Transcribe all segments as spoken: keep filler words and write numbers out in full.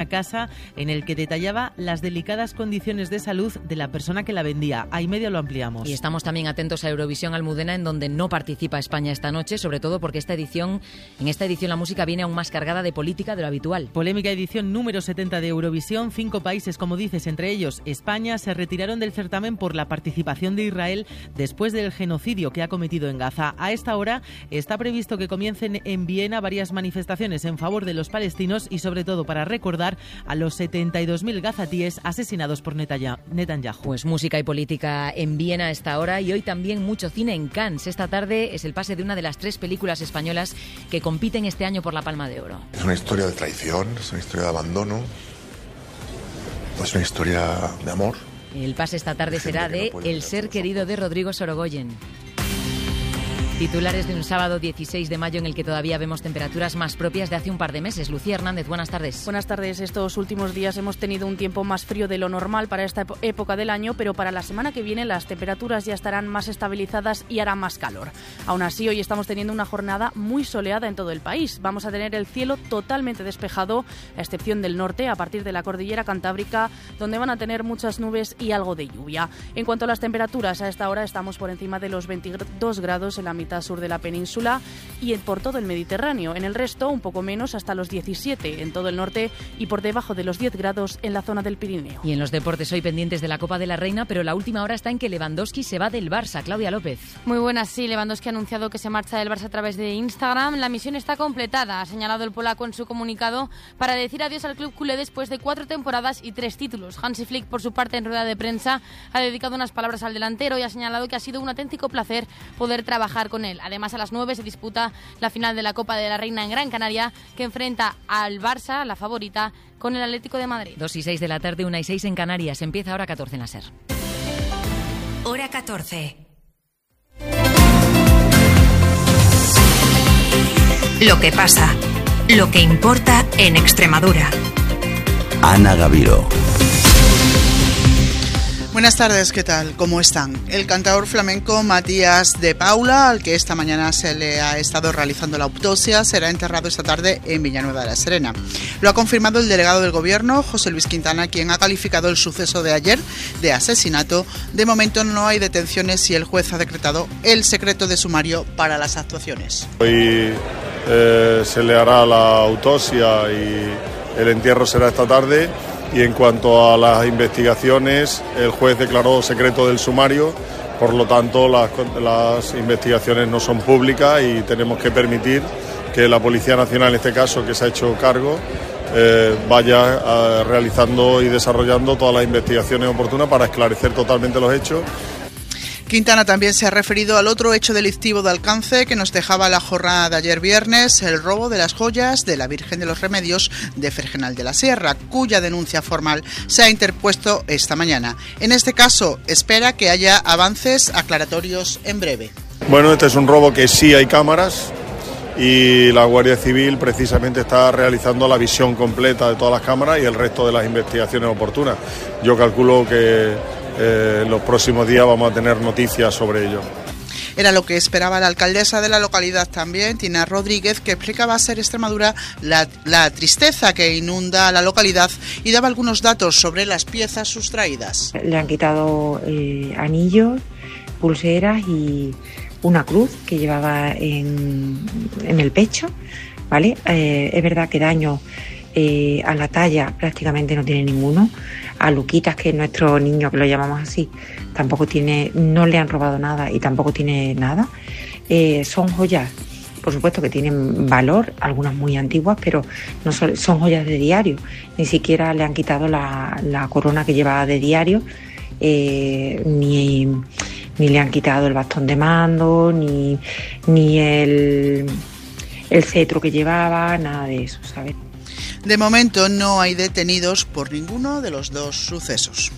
casa en el que detallaba las delicadas condiciones de salud de la persona que la vendía. A y media lo ampliamos. Y estamos también atentos a Eurovisión Almudena, en donde no participa España esta noche, sobre todo porque esta edición, en esta edición la música viene aún más cargada de política de lo habitual. Polémica edición número setenta de Eurovisión. Cinco países, como dices, entre ellos España, se retiraron del certamen por la participación de Israel después del genocidio que ha cometido en Gaza. A esta hora está previsto que comiencen en Viena varias manifestaciones en favor de los palestinos y sobre todo para recordar a los setenta y dos mil gazatíes asesinados por Netanyahu. Pues música y política en Viena a esta hora, y hoy también mucho cine en Cannes. Esta tarde es el pase de una de las tres películas españolas que compiten este año por la Palma de Oro. Es una historia de traición, es una historia de abandono, es una historia de amor. El pase esta tarde será de El ser querido de Rodrigo Sorogoyen. Titulares de un sábado dieciséis de mayo en el que todavía vemos temperaturas más propias de hace un par de meses. Lucía Hernández, buenas tardes. Buenas tardes. Estos últimos días hemos tenido un tiempo más frío de lo normal para esta época del año, pero para la semana que viene las temperaturas ya estarán más estabilizadas y hará más calor. Aún así, hoy estamos teniendo una jornada muy soleada en todo el país. Vamos a tener el cielo totalmente despejado, a excepción del norte, a partir de la cordillera cantábrica, donde van a tener muchas nubes y algo de lluvia. En cuanto a las temperaturas, a esta hora estamos por encima de los veintidós grados en la mitad sur de la península y por todo el Mediterráneo. En el resto, un poco menos, hasta los diecisiete en todo el norte y por debajo de los diez grados en la zona del Pirineo. Y en los deportes hoy pendientes de la Copa de la Reina, pero la última hora está en que Lewandowski se va del Barça. Claudia López. Muy buenas, sí. Lewandowski ha anunciado que se marcha del Barça a través de Instagram. La misión está completada, ha señalado el polaco en su comunicado, para decir adiós al club culé después de cuatro temporadas y tres títulos. Hansi Flick, por su parte, en rueda de prensa, ha dedicado unas palabras al delantero y ha señalado que ha sido un auténtico placer poder trabajar con él. Además, a las nueve se disputa la final de la Copa de la Reina en Gran Canaria, que enfrenta al Barça, la favorita, con el Atlético de Madrid. dos y seis de la tarde, una y seis en Canarias. Empieza hora catorce en la SER. Hora catorce. Lo que pasa, lo que importa en Extremadura. Ana Gaviro. Buenas tardes, ¿qué tal? ¿Cómo están? El cantador flamenco Matías de Paula, al que esta mañana se le ha estado realizando la autopsia, será enterrado esta tarde en Villanueva de la Serena. Lo ha confirmado el delegado del Gobierno, José Luis Quintana, quien ha calificado el suceso de ayer de asesinato. De momento no hay detenciones y el juez ha decretado el secreto de sumario para las actuaciones. Hoy eh, se le hará la autopsia y el entierro será esta tarde. Y en cuanto a las investigaciones, el juez declaró secreto del sumario, por lo tanto las, las investigaciones no son públicas y tenemos que permitir que la Policía Nacional, en este caso, que se ha hecho cargo, eh, vaya eh, realizando y desarrollando todas las investigaciones oportunas para esclarecer totalmente los hechos. Quintana también se ha referido al otro hecho delictivo de alcance que nos dejaba la jornada de ayer viernes, el robo de las joyas de la Virgen de los Remedios de Fregenal de la Sierra, cuya denuncia formal se ha interpuesto esta mañana. En este caso, espera que haya avances aclaratorios en breve. Bueno, este es un robo que sí hay cámaras y la Guardia Civil precisamente está realizando la visión completa de todas las cámaras y el resto de las investigaciones oportunas. Yo calculo que Eh, en los próximos días vamos a tener noticias sobre ello. Era lo que esperaba la alcaldesa de la localidad también, Tina Rodríguez, que explicaba a SER Extremadura la, la tristeza que inunda a la localidad y daba algunos datos sobre las piezas sustraídas. Le han quitado eh, anillos, pulseras y una cruz que llevaba en, en el pecho, ¿vale? Eh, es verdad que daño eh, a la talla prácticamente no tiene ninguno. A Luquitas, que es nuestro niño, que lo llamamos así, tampoco tiene, no le han robado nada y tampoco tiene nada. Eh, son joyas, por supuesto que tienen valor, algunas muy antiguas, pero no son, son joyas de diario. Ni siquiera le han quitado la, la corona que llevaba de diario, eh, ni, ni le han quitado el bastón de mando, ni, ni el, el cetro que llevaba, nada de eso, ¿sabes? De momento no hay detenidos por ninguno de los dos sucesos.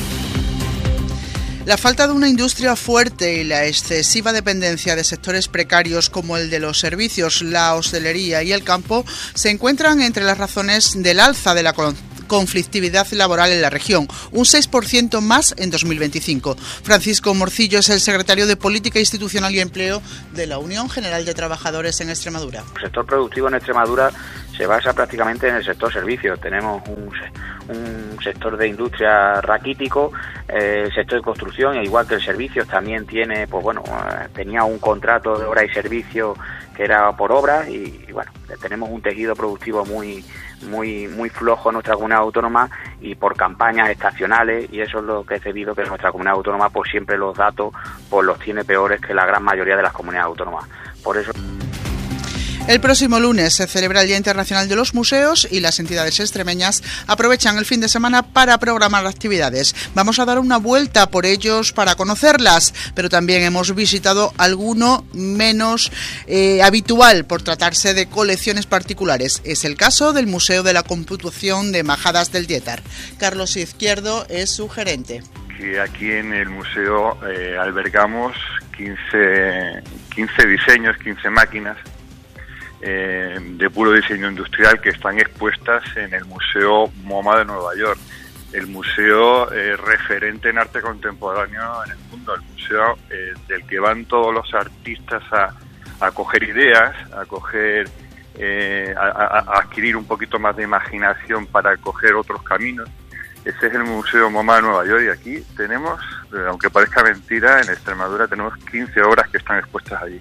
La falta de una industria fuerte y la excesiva dependencia de sectores precarios como el de los servicios, la hostelería y el campo se encuentran entre las razones del alza de la conflictividad laboral en la región, un seis por ciento más en dos mil veinticinco. Francisco Morcillo es el secretario de Política Institucional y Empleo de la Unión General de Trabajadores en Extremadura. El sector productivo en Extremadura se basa prácticamente en el sector servicios. Tenemos un, un sector de industria raquítico, eh, el sector de construcción, e igual que el servicios también tiene, pues bueno, eh, tenía un contrato de obra y servicio que era por obras, y, y bueno, tenemos un tejido productivo muy muy muy flojo en nuestra comunidad autónoma, y por campañas estacionales, y eso es lo que he debido que nuestra comunidad autónoma pues siempre los datos pues los tiene peores que la gran mayoría de las comunidades autónomas. Por eso el próximo lunes se celebra el Día Internacional de los Museos y las entidades extremeñas aprovechan el fin de semana para programar actividades. Vamos a dar una vuelta por ellos para conocerlas, pero también hemos visitado alguno menos eh, habitual por tratarse de colecciones particulares. Es el caso del Museo de la Computación de Majadas del Dietar. Carlos Izquierdo es su gerente. Que aquí en el museo eh, albergamos quince, quince diseños, quince máquinas Eh, de puro diseño industrial que están expuestas en el Museo MoMA de Nueva York, el museo eh, referente en arte contemporáneo en el mundo, el museo eh, del que van todos los artistas a, a coger ideas, a coger eh, a, a, a adquirir un poquito más de imaginación para coger otros caminos. Ese es el Museo MoMA de Nueva York, y aquí tenemos, aunque parezca mentira, en Extremadura tenemos quince obras que están expuestas allí.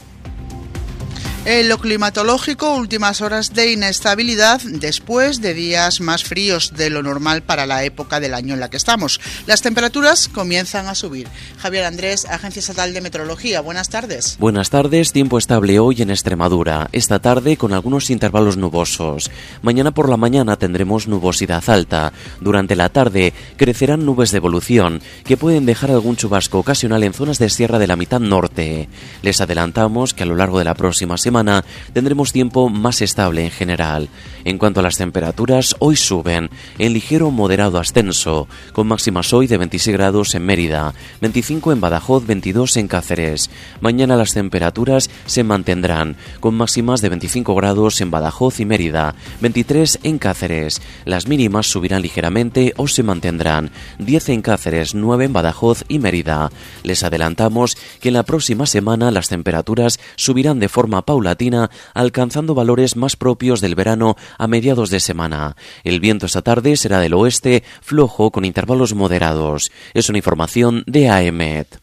En lo climatológico, últimas horas de inestabilidad después de días más fríos de lo normal para la época del año en la que estamos. Las temperaturas comienzan a subir. Javier Andrés, Agencia Estatal de Meteorología, buenas tardes. Buenas tardes, tiempo estable hoy en Extremadura. Esta tarde con algunos intervalos nubosos. Mañana por la mañana tendremos nubosidad alta. Durante la tarde crecerán nubes de evolución que pueden dejar algún chubasco ocasional en zonas de sierra de la mitad norte. Les adelantamos que a lo largo de la próxima semana tendremos tiempo más estable en general. En cuanto a las temperaturas, hoy suben en ligero moderado ascenso, con máximas hoy de veintiséis grados en Mérida, veinticinco en Badajoz, veintidós en Cáceres. Mañana las temperaturas se mantendrán, con máximas de veinticinco grados en Badajoz y Mérida, veintitrés en Cáceres. Las mínimas subirán ligeramente o se mantendrán, diez en Cáceres, nueve en Badajoz y Mérida. Les adelantamos que en la próxima semana las temperaturas subirán de forma paulatina, alcanzando valores más propios del verano a mediados de semana. El viento esta tarde será del oeste, flojo con intervalos moderados. Es una información de A E M E T.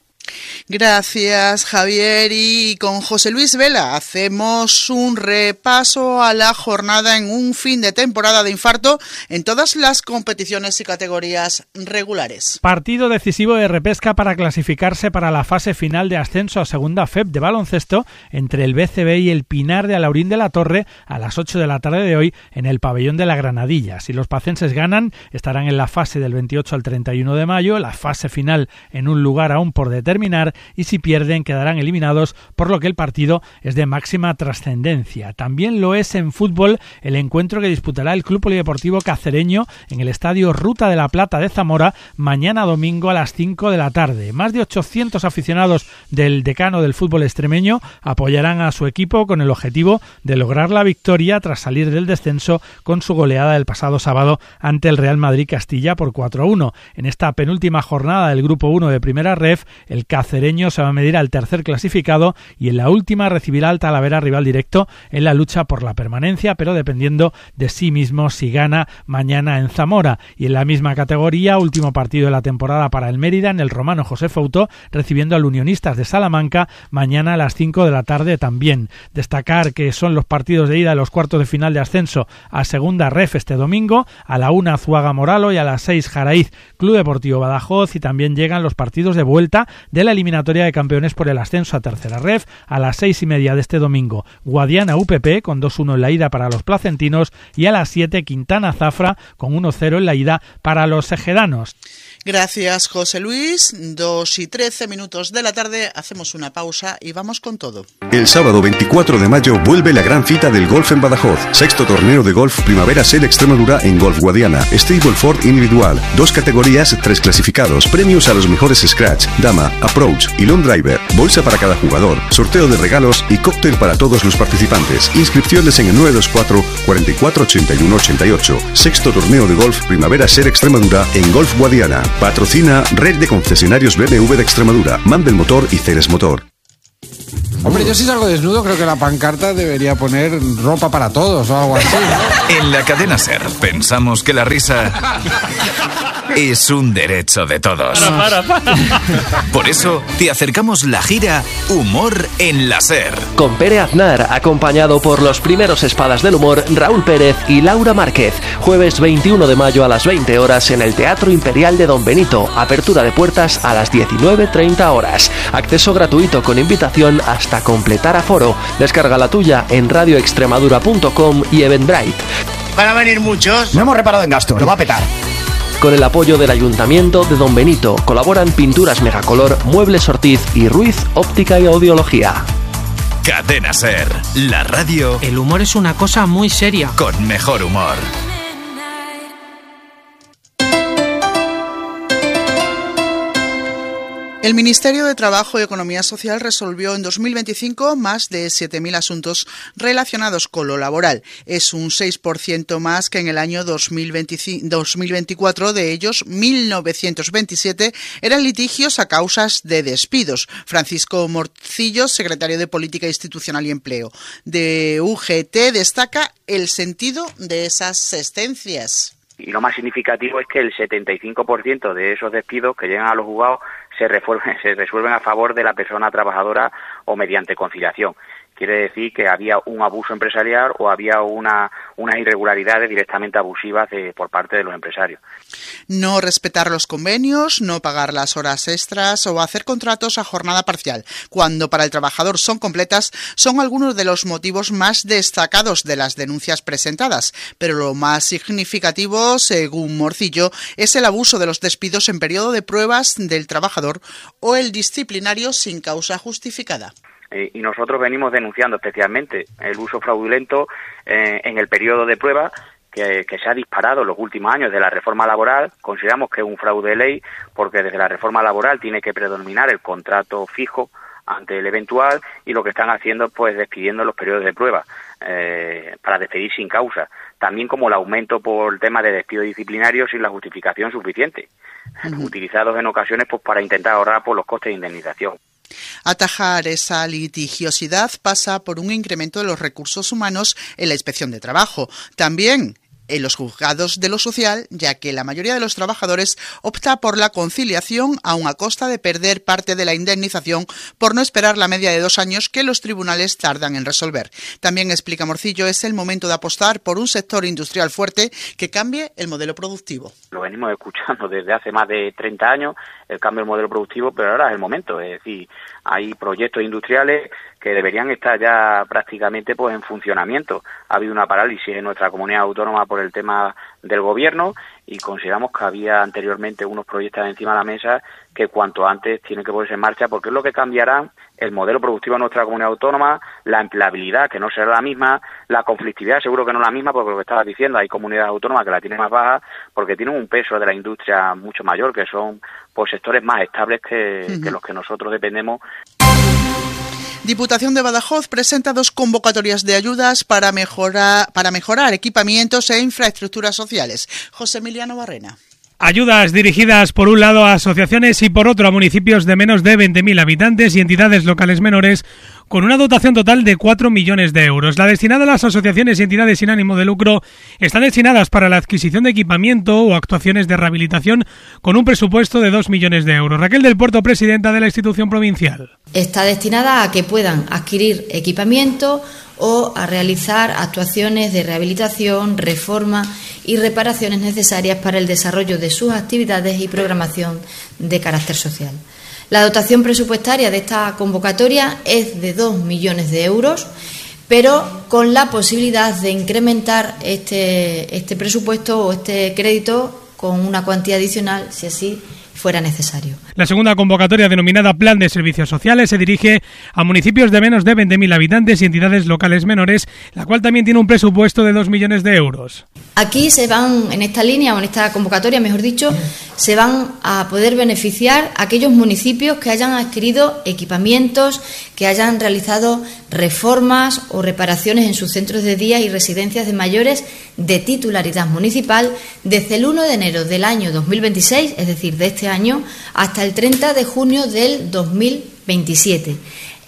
Gracias, Javier. Y con José Luis Vela hacemos un repaso a la jornada en un fin de temporada de infarto en todas las competiciones y categorías regulares. Partido decisivo de repesca para clasificarse para la fase final de ascenso a segunda F E P de baloncesto entre el B C B y el Pinar de Alaurín de la Torre a las ocho de la tarde de hoy en el pabellón de la Granadilla. Si los pacenses ganan, estarán en la fase del veintiocho al treinta y uno de mayo, la fase final en un lugar aún por determinar, y si pierden quedarán eliminados, por lo que el partido es de máxima trascendencia. También lo es en fútbol el encuentro que disputará el Club Polideportivo Cacereño en el estadio Ruta de la Plata de Zamora mañana domingo a las cinco de la tarde. Más de ochocientos aficionados del decano del fútbol extremeño apoyarán a su equipo con el objetivo de lograr la victoria tras salir del descenso con su goleada del pasado sábado ante el Real Madrid Castilla por cuatro a uno. En esta penúltima jornada del Grupo uno de Primera Ref, el cacereño se va a medir al tercer clasificado y en la última recibirá al Talavera, rival directo en la lucha por la permanencia, pero dependiendo de sí mismo si gana mañana en Zamora. Y en la misma categoría, último partido de la temporada para el Mérida en el Romano José Foutó, recibiendo al Unionistas de Salamanca mañana a las cinco de la tarde también. Destacar que son los partidos de ida de los cuartos de final de ascenso a segunda Ref este domingo, a la una Zuaga Moralo y a las seis Jaraíz Club Deportivo Badajoz, y también llegan los partidos de vuelta de la eliminatoria de campeones por el ascenso a tercera Ref a las seis y media de este domingo. Guadiana U P P con dos uno en la ida para los placentinos y a las siete Quintana Zafra con uno cero en la ida para los ejedanos. Gracias, José Luis. Dos y trece minutos de la tarde, hacemos una pausa y vamos con todo. El sábado veinticuatro de mayo vuelve la gran cita del golf en Badajoz. Sexto torneo de golf Primavera Ser Extremadura en Golf Guadiana. Stableford individual. Dos categorías, tres clasificados. Premios a los mejores scratch, dama, approach y long driver. Bolsa para cada jugador. Sorteo de regalos y cóctel para todos los participantes. Inscripciones en el nueve dos cuatro, cuatro cuatro, ocho uno ocho ocho. Sexto torneo de golf Primavera Ser Extremadura en Golf Guadiana. Patrocina Red de Concesionarios B M W de Extremadura, Mandel Motor y Ceres Motor. Hombre, yo si salgo desnudo creo que la pancarta debería poner ropa para todos o algo así, ¿no? En la cadena SER pensamos que la risa es un derecho de todos. Para, para, para. Por eso te acercamos la gira Humor en la SER. Con Pere Aznar, acompañado por los primeros espadas del humor, Raúl Pérez y Laura Márquez. Jueves veintiuno de mayo a las veinte horas en el Teatro Imperial de Don Benito. Apertura de puertas a las diecinueve treinta horas. Acceso gratuito con invitación hasta completar aforo. Descarga la tuya en radio extremadura punto com y Eventbrite. Van a venir muchos. No hemos reparado en gastos, lo va a petar. Con el apoyo del Ayuntamiento de Don Benito colaboran Pinturas Megacolor, Muebles Ortiz y Ruiz Óptica y Audiología. Cadena SER, la radio. El humor es una cosa muy seria. Con mejor humor. El Ministerio de Trabajo y Economía Social resolvió en dos mil veinticinco más de siete mil asuntos relacionados con lo laboral. Es un seis por ciento más que en el año dos mil veinticuatro. De ellos, mil novecientos veintisiete eran litigios a causas de despidos. Francisco Morcillo, secretario de Política Institucional y Empleo de U G T, destaca el sentido de esas sentencias. Y lo más significativo es que el setenta y cinco por ciento de esos despidos que llegan a los juzgados se resuelven, se resuelven a favor de la persona trabajadora o mediante conciliación. Quiere decir que había un abuso empresarial o había una unas irregularidades directamente abusivas de, por parte de los empresarios. No respetar los convenios, no pagar las horas extras o hacer contratos a jornada parcial, cuando para el trabajador son completas, son algunos de los motivos más destacados de las denuncias presentadas. Pero lo más significativo, según Morcillo, es el abuso de los despidos en periodo de pruebas del trabajador o el disciplinario sin causa justificada. Y nosotros venimos denunciando especialmente el uso fraudulento eh, en el periodo de prueba que, que se ha disparado en los últimos años de la reforma laboral. Consideramos que es un fraude de ley porque desde la reforma laboral tiene que predominar el contrato fijo ante el eventual, y lo que están haciendo pues despidiendo los periodos de prueba eh, para despedir sin causa. También como el aumento por el tema de despido disciplinario sin la justificación suficiente, uh-huh. utilizados en ocasiones pues para intentar ahorrar por los costes de indemnización. Atajar esa litigiosidad pasa por un incremento de los recursos humanos en la inspección de trabajo. También en los juzgados de lo social, ya que la mayoría de los trabajadores opta por la conciliación aun a costa de perder parte de la indemnización por no esperar la media de dos años que los tribunales tardan en resolver. También, explica Morcillo, es el momento de apostar por un sector industrial fuerte que cambie el modelo productivo. Lo venimos escuchando desde hace más de treinta años, el cambio del modelo productivo, pero ahora es el momento. Es decir, hay proyectos industriales que deberían estar ya prácticamente pues en funcionamiento. Ha habido una parálisis en nuestra comunidad autónoma por el tema del gobierno y consideramos que había anteriormente unos proyectos encima de la mesa que cuanto antes tienen que ponerse en marcha, porque es lo que cambiará el modelo productivo de nuestra comunidad autónoma, la empleabilidad, que no será la misma, la conflictividad seguro que no la misma, porque lo que estabas diciendo, hay comunidades autónomas que la tienen más baja porque tienen un peso de la industria mucho mayor, que son pues sectores más estables que, uh-huh. que los que nosotros dependemos. Diputación de Badajoz presenta dos convocatorias de ayudas para mejorar, para mejorar equipamientos e infraestructuras sociales. José Emiliano Barrena. Ayudas dirigidas por un lado a asociaciones y por otro a municipios de menos de veinte mil habitantes y entidades locales menores, con una dotación total de cuatro millones de euros. La destinada a las asociaciones y entidades sin ánimo de lucro están destinadas para la adquisición de equipamiento o actuaciones de rehabilitación con un presupuesto de dos millones de euros. Raquel del Puerto, presidenta de la institución provincial. Está destinada a que puedan adquirir equipamiento o a realizar actuaciones de rehabilitación, reforma y reparaciones necesarias para el desarrollo de sus actividades y programación de carácter social. La dotación presupuestaria de esta convocatoria es de dos millones de euros, pero con la posibilidad de incrementar este, este presupuesto o este crédito con una cuantía adicional, si así fuera necesario. La segunda convocatoria, denominada Plan de Servicios Sociales, se dirige a municipios de menos de veinte mil habitantes y entidades locales menores, la cual también tiene un presupuesto de dos millones de euros. Aquí se van, en esta línea o en esta convocatoria, mejor dicho, se van a poder beneficiar aquellos municipios que hayan adquirido equipamientos, que hayan realizado reformas o reparaciones en sus centros de día y residencias de mayores de titularidad municipal desde el primero de enero del año dos mil veintiséis, es decir, de este año, hasta el treinta de junio del dos mil veintisiete.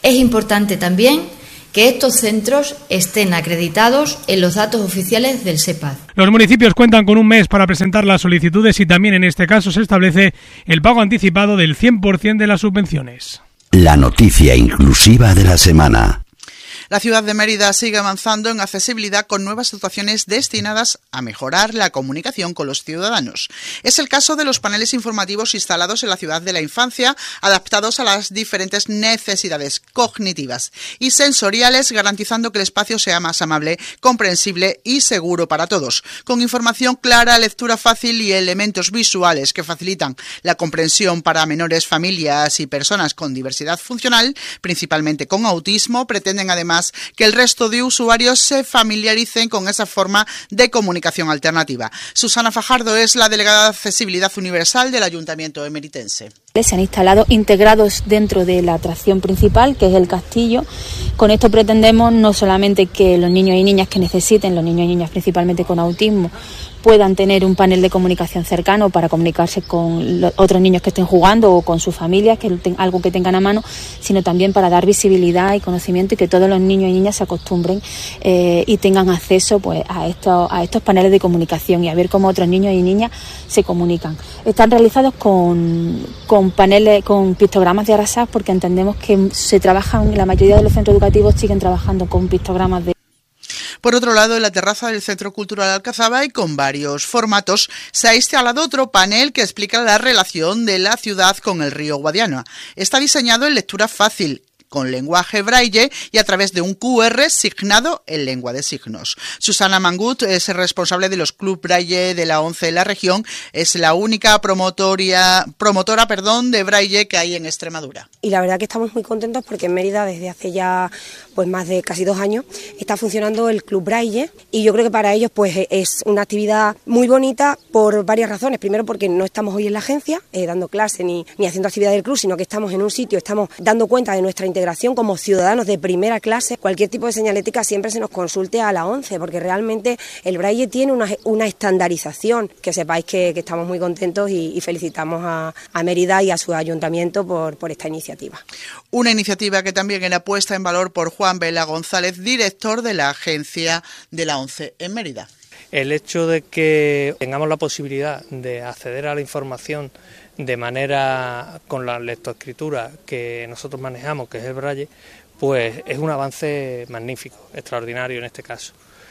Es importante también que estos centros estén acreditados en los datos oficiales del SEPAD. Los municipios cuentan con un mes para presentar las solicitudes y también en este caso se establece el pago anticipado del cien por ciento de las subvenciones. La noticia inclusiva de la semana. La ciudad de Mérida sigue avanzando en accesibilidad con nuevas dotaciones destinadas a mejorar la comunicación con los ciudadanos. Es el caso de los paneles informativos instalados en la ciudad de la infancia, adaptados a las diferentes necesidades cognitivas y sensoriales, garantizando que el espacio sea más amable, comprensible y seguro para todos, con información clara, lectura fácil y elementos visuales que facilitan la comprensión para menores, familias y personas con diversidad funcional, principalmente con autismo. Pretenden además que el resto de usuarios se familiaricen con esa forma de comunicación alternativa. Susana Fajardo es la delegada de Accesibilidad Universal del Ayuntamiento emeritense. Se han instalado integrados dentro de la atracción principal, que es el castillo. Con esto pretendemos no solamente que los niños y niñas que necesiten, los niños y niñas principalmente con autismo, puedan tener un panel de comunicación cercano para comunicarse con los otros niños que estén jugando o con sus familias, que algo que tengan a mano, sino también para dar visibilidad y conocimiento y que todos los niños y niñas se acostumbren eh, y tengan acceso pues a estos, a estos paneles de comunicación y a ver cómo otros niños y niñas se comunican. Están realizados con, con paneles, con pictogramas de Arasaf, porque entendemos que se trabajan, la mayoría de los centros educativos siguen trabajando con pictogramas de. Por otro lado, en la terraza del Centro Cultural Alcazaba y con varios formatos, se ha instalado otro panel que explica la relación de la ciudad con el río Guadiana. Está diseñado en lectura fácil, con lenguaje braille y a través de un cu erre signado en lengua de signos. Susana Mangut es responsable de los Club Braille de la ONCE en la región. Es la única promotoria, promotora perdón, de braille que hay en Extremadura. Y la verdad que estamos muy contentos porque en Mérida desde hace ya pues más de casi dos años está funcionando el Club Braille y yo creo que para ellos pues es una actividad muy bonita por varias razones. Primero porque no estamos hoy en la agencia eh, dando clase ni, ni haciendo actividad del club, sino que estamos en un sitio, estamos dando cuenta de nuestra integración como ciudadanos de primera clase. Cualquier tipo de señalética siempre se nos consulte a la ONCE, porque realmente el braille tiene una, una estandarización, que sepáis que, que estamos muy contentos y, y felicitamos a, a Mérida y a su ayuntamiento por, por esta iniciativa. Una iniciativa que también era puesta en valor por Juan Vela González, director de la agencia de la ONCE en Mérida. El hecho de que tengamos la posibilidad de acceder a la información de manera con la lectoescritura que nosotros manejamos, que es el braille, pues es un avance magnífico, extraordinario en este caso.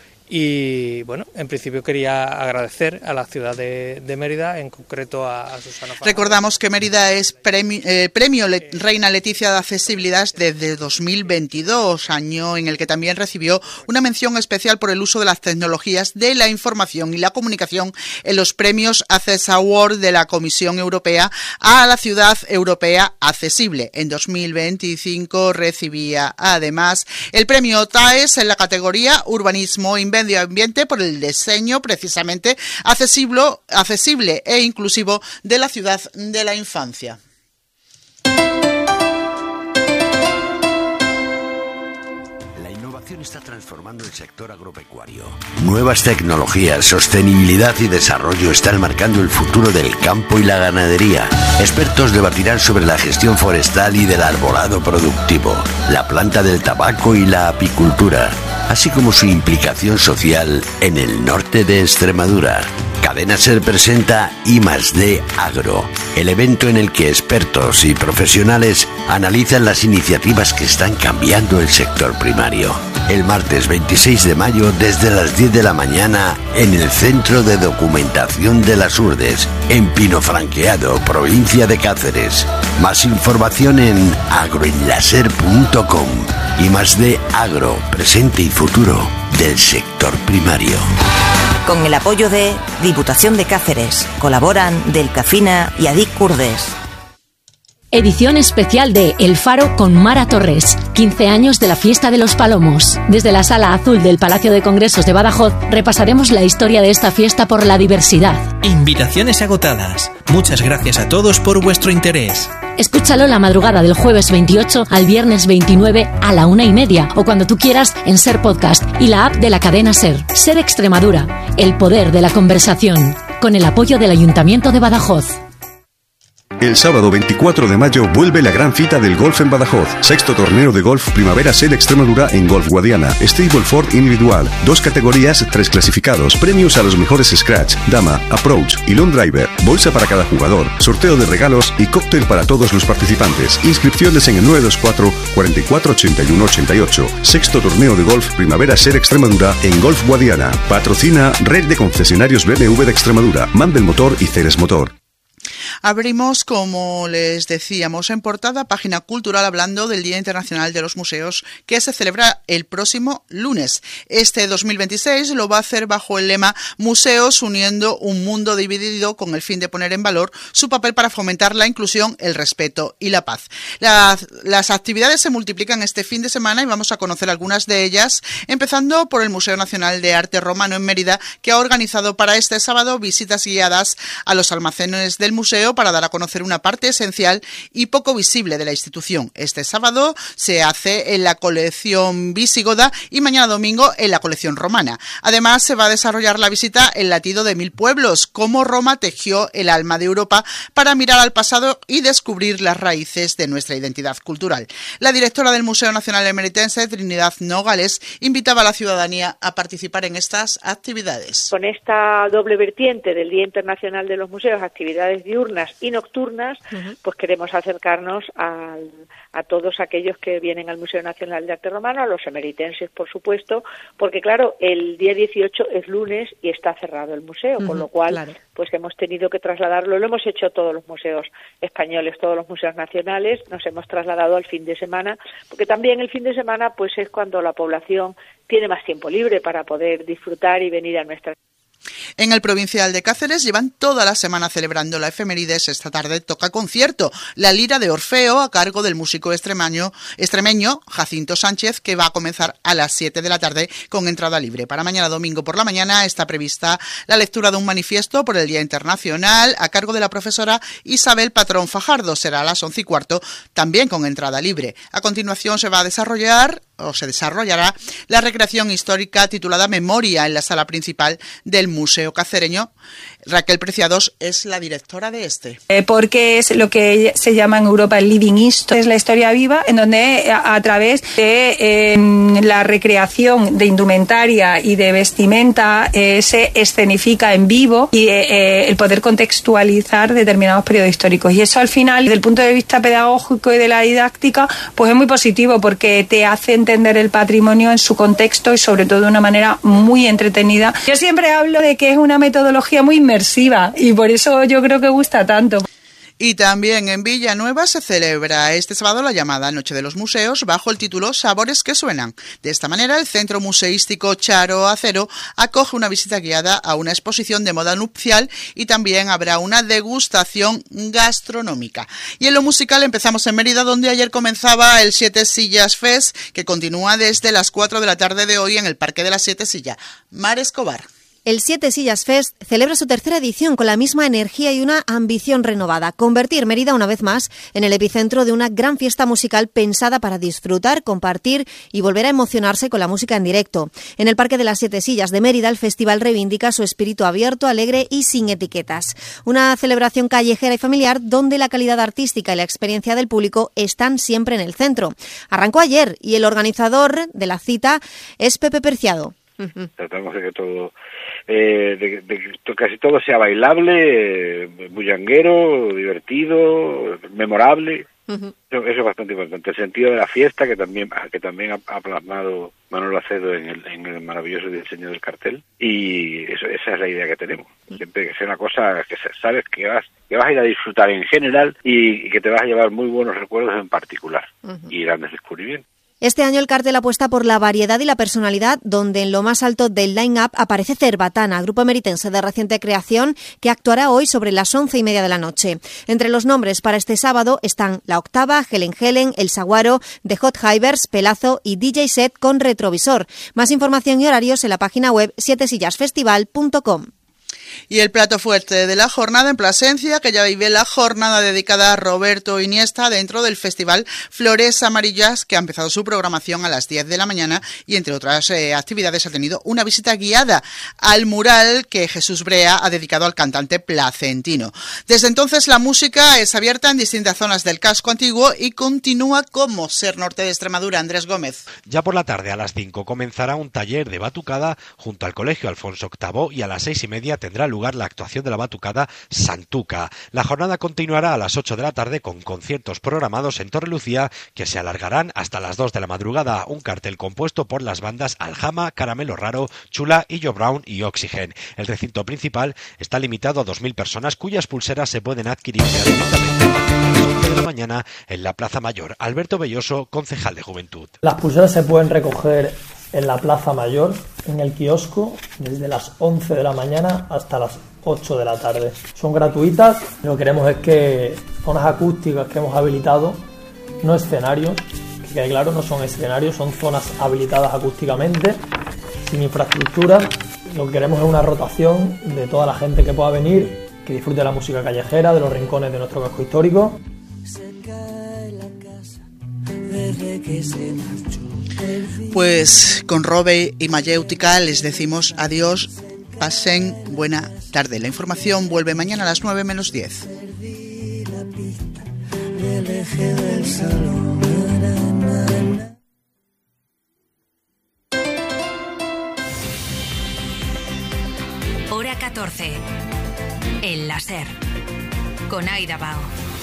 Y bueno, en principio quería agradecer a la ciudad de, de Mérida, en concreto a, a Susana Fajardo. Recordamos que Mérida es premio, eh, premio Le, Reina Leticia de Accesibilidad desde dos mil veintidós, año en el que también recibió una mención especial por el uso de las tecnologías de la información y la comunicación en los premios Access Award de la Comisión Europea a la Ciudad Europea Accesible. En dos mil veinticinco recibía además el premio TAES en la categoría Urbanismo y Medio Ambiente por el diseño precisamente accesible, accesible e inclusivo de la ciudad de la infancia. La innovación está transformando el sector agropecuario. Nuevas tecnologías, sostenibilidad y desarrollo están marcando el futuro del campo y la ganadería. Expertos debatirán sobre la gestión forestal y del arbolado productivo, la planta del tabaco y la apicultura, así como su implicación social en el norte de Extremadura. Cadena Ser presenta I más D Agro, el evento en el que expertos y profesionales analizan las iniciativas que están cambiando el sector primario. El martes veintiséis de mayo desde las diez de la mañana en el Centro de Documentación de las Urdes, en Pinofranqueado, provincia de Cáceres. Más información en agroenlaser punto com. I más D Agro, presente y futuro del sector primario. Con el apoyo de Diputación de Cáceres, colaboran Delcafina y Adic Curdes. Edición especial de El Faro con Mara Torres, quince años de la Fiesta de los Palomos. Desde la Sala Azul del Palacio de Congresos de Badajoz repasaremos la historia de esta fiesta por la diversidad. Invitaciones agotadas. Muchas gracias a todos por vuestro interés. Escúchalo la madrugada del jueves veintiocho al viernes veintinueve a la una y media o cuando tú quieras en Ser Podcast y la app de la cadena Ser. Ser Extremadura, el poder de la conversación, con el apoyo del Ayuntamiento de Badajoz. El sábado veinticuatro de mayo vuelve la gran cita del golf en Badajoz. Sexto torneo de golf Primavera Sel Extremadura en Golf Guadiana. Stableford individual. Dos categorías, tres clasificados. Premios a los mejores scratch, dama, approach y long driver. Bolsa para cada jugador. Sorteo de regalos y cóctel para todos los participantes. Inscripciones en el nueve dos cuatro, cuarenta y cuatro, ochenta y uno, ochenta y ocho. Sexto torneo de golf Primavera Sel Extremadura en Golf Guadiana. Patrocina Red de Concesionarios B M W de Extremadura. Mandel Motor y Ceres Motor. Abrimos, como les decíamos en portada, página cultural hablando del Día Internacional de los Museos, que se celebra el próximo lunes. Este dos mil veintiséis lo va a hacer bajo el lema Museos uniendo un mundo dividido, con el fin de poner en valor su papel para fomentar la inclusión, el respeto y la paz. Las, las actividades se multiplican este fin de semana y vamos a conocer algunas de ellas, empezando por el Museo Nacional de Arte Romano en Mérida, que ha organizado para este sábado visitas guiadas a los almacenes del museo para dar a conocer una parte esencial y poco visible de la institución. Este sábado se hace en la colección visigoda y mañana domingo en la colección romana. Además, se va a desarrollar la visita El latido de mil pueblos, cómo Roma tejió el alma de Europa, para mirar al pasado y descubrir las raíces de nuestra identidad cultural. La directora del Museo Nacional Emeritense, Trinidad Nogales, invitaba a la ciudadanía a participar en estas actividades. Con esta doble vertiente del Día Internacional de los Museos, actividades diurnas y nocturnas, uh-huh. pues queremos acercarnos al, a todos aquellos que vienen al Museo Nacional de Arte Romano, a los emeritenses, por supuesto, porque claro, el día dieciocho es lunes y está cerrado el museo, uh-huh, con lo cual claro. pues hemos tenido que trasladarlo, lo hemos hecho todos los museos españoles, todos los museos nacionales, nos hemos trasladado al fin de semana, porque también el fin de semana pues es cuando la población tiene más tiempo libre para poder disfrutar y venir a nuestra. En el Provincial de Cáceres llevan toda la semana celebrando la efemérides. Esta tarde toca concierto, La Lira de Orfeo, a cargo del músico extremeño, extremeño Jacinto Sánchez, que va a comenzar a las siete de la tarde con entrada libre. Para mañana domingo por la mañana está prevista la lectura de un manifiesto por el Día Internacional a cargo de la profesora Isabel Patrón Fajardo. Será a las once y cuarto, también con entrada libre. A continuación se va a desarrollar o se desarrollará la recreación histórica titulada Memoria en la sala principal del Museo Cacereño. Raquel Preciados es la directora de este. Eh, porque es lo que se llama en Europa el Living History, es la historia viva, en donde a, a través de eh, la recreación de indumentaria y de vestimenta eh, se escenifica en vivo y eh, eh, el poder contextualizar determinados periodos históricos. Y eso al final, desde el punto de vista pedagógico y de la didáctica, pues es muy positivo porque te hace entender el patrimonio en su contexto y sobre todo de una manera muy entretenida. Yo siempre hablo de que es una metodología muy inmersiva y por eso yo creo que gusta tanto. Y también en Villanueva se celebra este sábado la llamada Noche de los Museos bajo el título Sabores que Suenan. De esta manera, el Centro Museístico Charo Acero acoge una visita guiada a una exposición de moda nupcial y también habrá una degustación gastronómica. Y en lo musical empezamos en Mérida, donde ayer comenzaba el Siete Sillas Fest, que continúa desde las cuatro de la tarde de hoy en el Parque de las Siete Sillas. Mar Escobar. El Siete Sillas Fest celebra su tercera edición con la misma energía y una ambición renovada: convertir Mérida una vez más en el epicentro de una gran fiesta musical pensada para disfrutar, compartir y volver a emocionarse con la música en directo. En el Parque de las Siete Sillas de Mérida, el festival reivindica su espíritu abierto, alegre y sin etiquetas. Una celebración callejera y familiar donde la calidad artística y la experiencia del público están siempre en el centro. Arrancó ayer y el organizador de la cita es Pepe Preciado. Tratamos de que todo, eh, de, de que casi todo sea bailable, eh, bullanguero, divertido, memorable. Uh-huh. Eso, eso es bastante importante. El sentido de la fiesta, que también que también ha, ha plasmado Manolo Acedo en el, en el maravilloso diseño del cartel. Y eso, esa es la idea que tenemos. Siempre que sea una cosa que sabes que vas que vas a ir a disfrutar en general y, y que te vas a llevar muy buenos recuerdos en particular. Uh-huh. Y grandes descubrimientos. Este año el cartel apuesta por la variedad y la personalidad, donde en lo más alto del line-up aparece Cerbatana, grupo emeritense de reciente creación, que actuará hoy sobre las once y media de la noche. Entre los nombres para este sábado están La Octava, Helen Helen, El Saguaro, The Hot Hivers, Pelazo y D J Set con retrovisor. Más información y horarios en la página web siete sillas festival punto com. Y el plato fuerte de la jornada en Plasencia, que ya vive la jornada dedicada a Roberto Iniesta dentro del Festival Flores Amarillas, que ha empezado su programación a las diez de la mañana y entre otras eh, actividades ha tenido una visita guiada al mural que Jesús Brea ha dedicado al cantante placentino. Desde entonces la música es abierta en distintas zonas del casco antiguo y continúa como Ser Norte de Extremadura. Andrés Gómez. Ya por la tarde a las cinco comenzará un taller de batucada junto al Colegio Alfonso octavo y a las seis y media tendrá lugar la actuación de la batucada Santuca. La jornada continuará a las ocho de la tarde con conciertos programados en Torrelucía que se alargarán hasta las dos de la madrugada. Un cartel compuesto por las bandas Aljama, Caramelo Raro, Chula, Illo Brown y Oxygen. El recinto principal está limitado a dos mil personas cuyas pulseras se pueden adquirir gratuitamente a las once de la mañana en la Plaza Mayor. Alberto Belloso, concejal de Juventud. Las pulseras se pueden recoger en la Plaza Mayor, en el kiosco, desde las once de la mañana hasta las ocho de la tarde. Son gratuitas. Lo que queremos es que zonas acústicas que hemos habilitado, no escenarios, que quede claro, no son escenarios, son zonas habilitadas acústicamente, sin infraestructura. Lo que queremos es una rotación de toda la gente que pueda venir, que disfrute de la música callejera, de los rincones de nuestro casco histórico. Pues con Robe y Mayéutica les decimos adiós, pasen buena tarde. La información vuelve mañana a las nueve menos diez. Hora catorce. El láser. Con Aida Bao.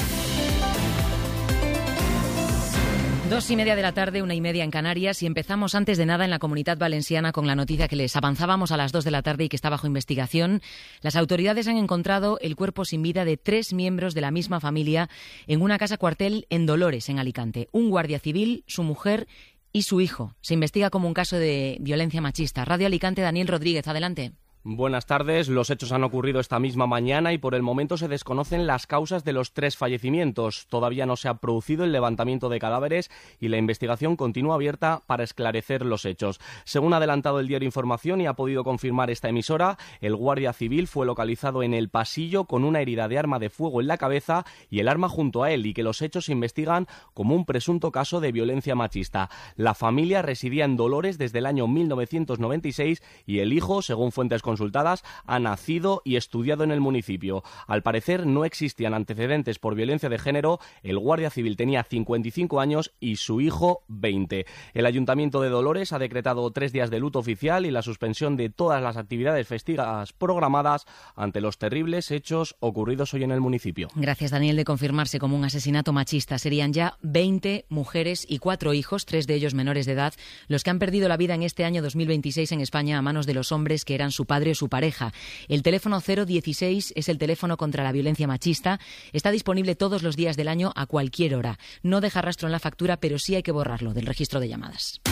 Dos y media de la tarde, una y media en Canarias, y empezamos antes de nada en la Comunidad Valenciana con la noticia que les avanzábamos a las dos de la tarde y que está bajo investigación. Las autoridades han encontrado el cuerpo sin vida de tres miembros de la misma familia en una casa cuartel en Dolores, en Alicante. Un guardia civil, su mujer y su hijo. Se investiga como un caso de violencia machista. Radio Alicante, Daniel Rodríguez, adelante. Buenas tardes. Los hechos han ocurrido esta misma mañana y por el momento se desconocen las causas de los tres fallecimientos. Todavía no se ha producido el levantamiento de cadáveres y la investigación continúa abierta para esclarecer los hechos. Según ha adelantado el diario Información y ha podido confirmar esta emisora, el guardia civil fue localizado en el pasillo con una herida de arma de fuego en la cabeza y el arma junto a él, y que los hechos se investigan como un presunto caso de violencia machista. La familia residía en Dolores desde el año mil novecientos noventa y seis y el hijo, según fuentes consultadas, ha nacido y estudiado en el municipio. Al parecer no existían antecedentes por violencia de género, el guardia civil tenía cincuenta y cinco años y su hijo veinte. El Ayuntamiento de Dolores ha decretado tres días de luto oficial y la suspensión de todas las actividades festivas programadas ante los terribles hechos ocurridos hoy en el municipio. Gracias, Daniel. De confirmarse como un asesinato machista, serían ya veinte mujeres y cuatro hijos, tres de ellos menores de edad, los que han perdido la vida en este año dos mil veintiséis en España a manos de los hombres que eran su padre o su pareja. El teléfono cero dieciséis es el teléfono contra la violencia machista. Está disponible todos los días del año a cualquier hora. No deja rastro en la factura, pero sí hay que borrarlo del registro de llamadas.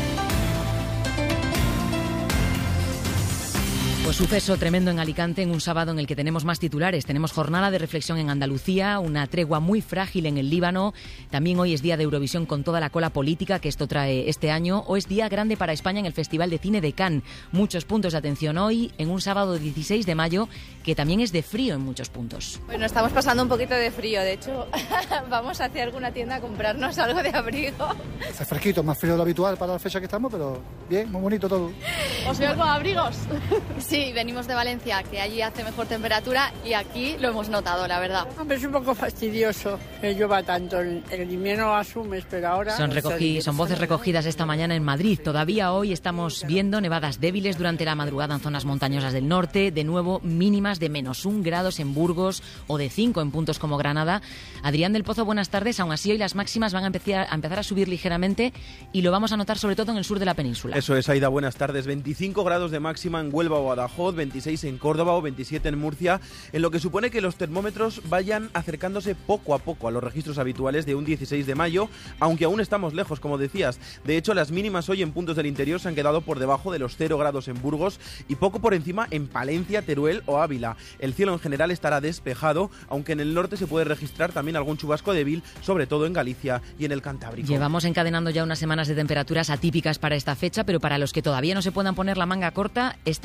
Pues suceso tremendo en Alicante en un sábado en el que tenemos más titulares. Tenemos jornada de reflexión en Andalucía, una tregua muy frágil en el Líbano. También hoy es día de Eurovisión con toda la cola política que esto trae este año. O es día grande para España en el Festival de Cine de Cannes. Muchos puntos de atención hoy en un sábado dieciséis de mayo que también es de frío en muchos puntos. Bueno, estamos pasando un poquito de frío. De hecho, vamos hacia alguna tienda a comprarnos algo de abrigo. Hace fresquito, más frío de lo habitual para la fecha que estamos, pero bien, muy bonito todo. ¿Os veo con abrigos? Sí, venimos de Valencia, que allí hace mejor temperatura y aquí lo hemos notado, la verdad. Hombre, es un poco fastidioso que llueva tanto. En el invierno lo asumes, pero ahora... Son, recogí, son voces recogidas esta mañana en Madrid. Todavía hoy estamos viendo nevadas débiles durante la madrugada en zonas montañosas del norte. De nuevo, mínimas de menos un grados en Burgos o de cinco en puntos como Granada. Adrián del Pozo, buenas tardes. Aún así, hoy las máximas van a empezar, a empezar a subir ligeramente y lo vamos a notar sobre todo en el sur de la península. Eso es, Aida, buenas tardes. veinticinco grados de máxima en Huelva o Badajoz, veintiséis en Córdoba o veintisiete en Murcia, en lo que supone que los termómetros vayan acercándose poco a poco a los registros habituales de un dieciséis de mayo, aunque aún estamos lejos, como decías. De hecho, las mínimas hoy en puntos del interior se han quedado por debajo de los cero grados en Burgos y poco por encima en Palencia, Teruel o Ávila. El cielo en general estará despejado, aunque en el norte se puede registrar también algún chubasco débil, sobre todo en Galicia y en el Cantábrico. Llevamos encadenando ya unas semanas de temperaturas atípicas para esta fecha, pero para los que todavía no se puedan poner la manga corta, estamos ya a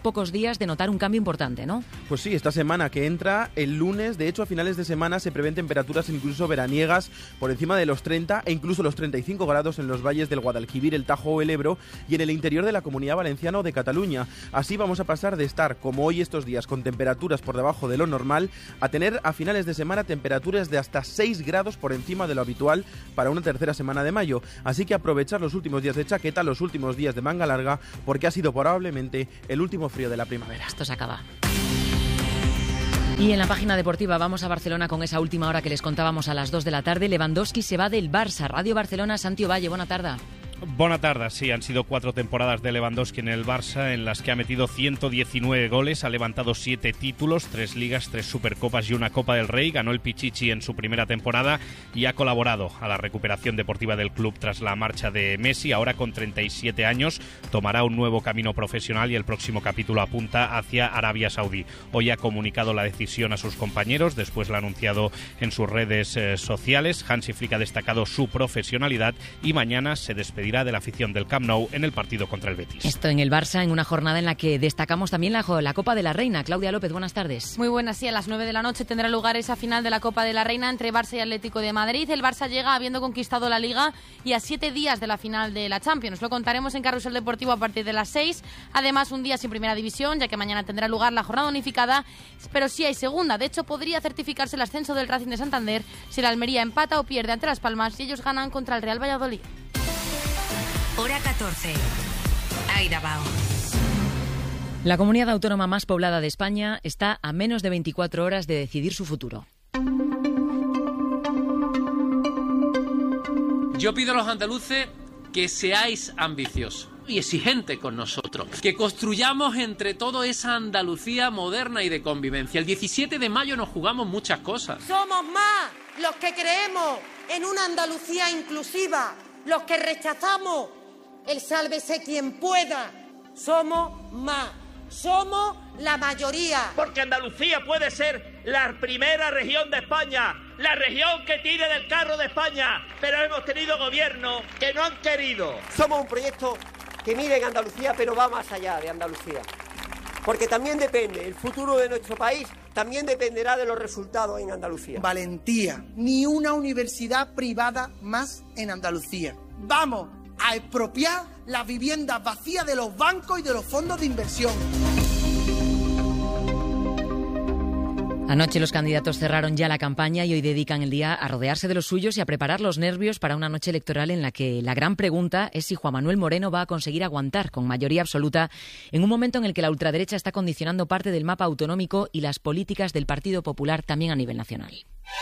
pocos días de notar un cambio importante, ¿no? Pues sí, esta semana que entra, el lunes, de hecho a finales de semana se prevén temperaturas incluso veraniegas por encima de los treinta e incluso los treinta y cinco grados en los valles del Guadalquivir, el Tajo o el Ebro y en el interior de la Comunidad Valenciana o de Cataluña. Así vamos a pasar de estar, como hoy estos días, con temperaturas por debajo de lo normal, a tener a finales de semana temperaturas de hasta seis grados por encima de lo habitual para una tercera semana de mayo. Así que aprovechar los últimos días de chaqueta, los últimos días de manga larga, porque ha sido probablemente el último frío de la primavera. Esto se acaba. Y en la página deportiva vamos a Barcelona con esa última hora que les contábamos a las dos de la tarde. Lewandowski se va del Barça. Radio Barcelona, Santi Ovalle, buena tarde. Buena tarde, sí, han sido cuatro temporadas de Lewandowski en el Barça en las que ha metido ciento diecinueve goles, ha levantado siete títulos, tres ligas, tres supercopas y una Copa del Rey, ganó el Pichichi en su primera temporada y ha colaborado a la recuperación deportiva del club tras la marcha de Messi. Ahora con treinta y siete años tomará un nuevo camino profesional y el próximo capítulo apunta hacia Arabia Saudí. Hoy ha comunicado la decisión a sus compañeros, después la ha anunciado en sus redes eh, sociales. Hansi Flick ha destacado su profesionalidad y mañana se despedirá de la afición del Camp Nou en el partido contra el Betis. Esto en el Barça, en una jornada en la que destacamos también la, la Copa de la Reina. Claudia López, buenas tardes. Muy buenas, sí, a las nueve de la noche tendrá lugar esa final de la Copa de la Reina entre Barça y Atlético de Madrid. El Barça llega habiendo conquistado la Liga y a siete días de la final de la Champions. Lo contaremos en Carrusel Deportivo a partir de las seis. Además, un día sin Primera División, ya que mañana tendrá lugar la jornada unificada, pero sí hay segunda. De hecho, podría certificarse el ascenso del Racing de Santander si la Almería empata o pierde ante Las Palmas y ellos ganan contra el Real Valladolid. Hora catorce. Aida Bao. La comunidad autónoma más poblada de España está a menos de veinticuatro horas de decidir su futuro. Yo pido a los andaluces que seáis ambiciosos y exigentes con nosotros, que construyamos entre todos esa Andalucía moderna y de convivencia. El diecisiete de mayo nos jugamos muchas cosas. Somos más los que creemos en una Andalucía inclusiva, los que rechazamos el sálvese quien pueda. Somos más, somos la mayoría. Porque Andalucía puede ser la primera región de España, la región que tire del carro de España, pero hemos tenido gobiernos que no han querido. Somos un proyecto que mira en Andalucía, pero va más allá de Andalucía. Porque también depende, el futuro de nuestro país también dependerá de los resultados en Andalucía. Valentía, ni una universidad privada más en Andalucía. Vamos a expropiar las viviendas vacías de los bancos y de los fondos de inversión. Anoche los candidatos cerraron ya la campaña y hoy dedican el día a rodearse de los suyos y a preparar los nervios para una noche electoral en la que la gran pregunta es si Juan Manuel Moreno va a conseguir aguantar con mayoría absoluta en un momento en el que la ultraderecha está condicionando parte del mapa autonómico y las políticas del Partido Popular también a nivel nacional.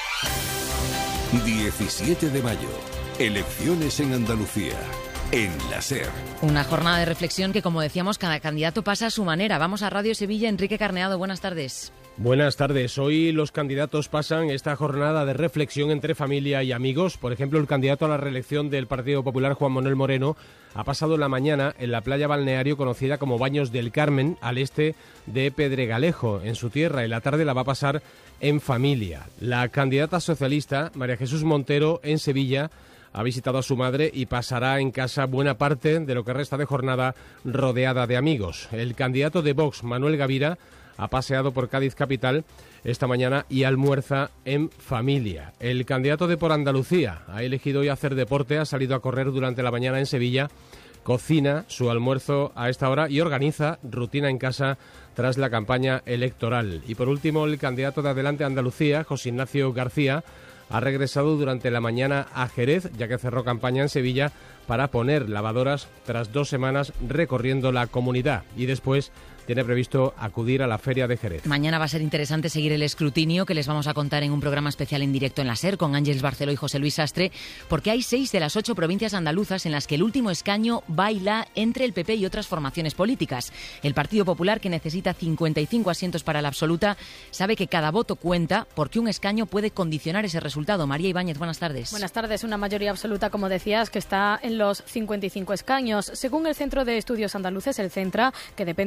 diecisiete de mayo. Elecciones en Andalucía. En la SER. Una jornada de reflexión que, como decíamos, cada candidato pasa a su manera. Vamos a Radio Sevilla. Enrique Carneado, buenas tardes. Buenas tardes. Hoy los candidatos pasan esta jornada de reflexión entre familia y amigos. Por ejemplo, el candidato a la reelección del Partido Popular, Juan Manuel Moreno, ha pasado la mañana en la playa balneario conocida como Baños del Carmen, al este de Pedregalejo, en su tierra, y la tarde la va a pasar en familia. La candidata socialista, María Jesús Montero, en Sevilla, ha visitado a su madre y pasará en casa buena parte de lo que resta de jornada rodeada de amigos. El candidato de Vox, Manuel Gavira, ha paseado por Cádiz capital esta mañana y almuerza en familia. El candidato de Por Andalucía ha elegido hoy hacer deporte, ha salido a correr durante la mañana en Sevilla, cocina su almuerzo a esta hora y organiza rutina en casa tras la campaña electoral. Y por último, el candidato de Adelante Andalucía, José Ignacio García, ha regresado durante la mañana a Jerez, ya que cerró campaña en Sevilla, para poner lavadoras tras dos semanas recorriendo la comunidad. Y después tiene previsto acudir a la Feria de Jerez. Mañana va a ser interesante seguir el escrutinio que les vamos a contar en un programa especial en directo en la SER con Ángeles Barceló y José Luis Sastre, porque hay seis de las ocho provincias andaluzas en las que el último escaño baila entre el P P y otras formaciones políticas. El Partido Popular, que necesita cincuenta y cinco asientos para la absoluta, sabe que cada voto cuenta porque un escaño puede condicionar ese resultado. María Ibáñez, buenas tardes. Buenas tardes. Una mayoría absoluta, como decías, que está en los cincuenta y cinco escaños. Según el Centro de Estudios Andaluces, el Centra, que depende de la Consejería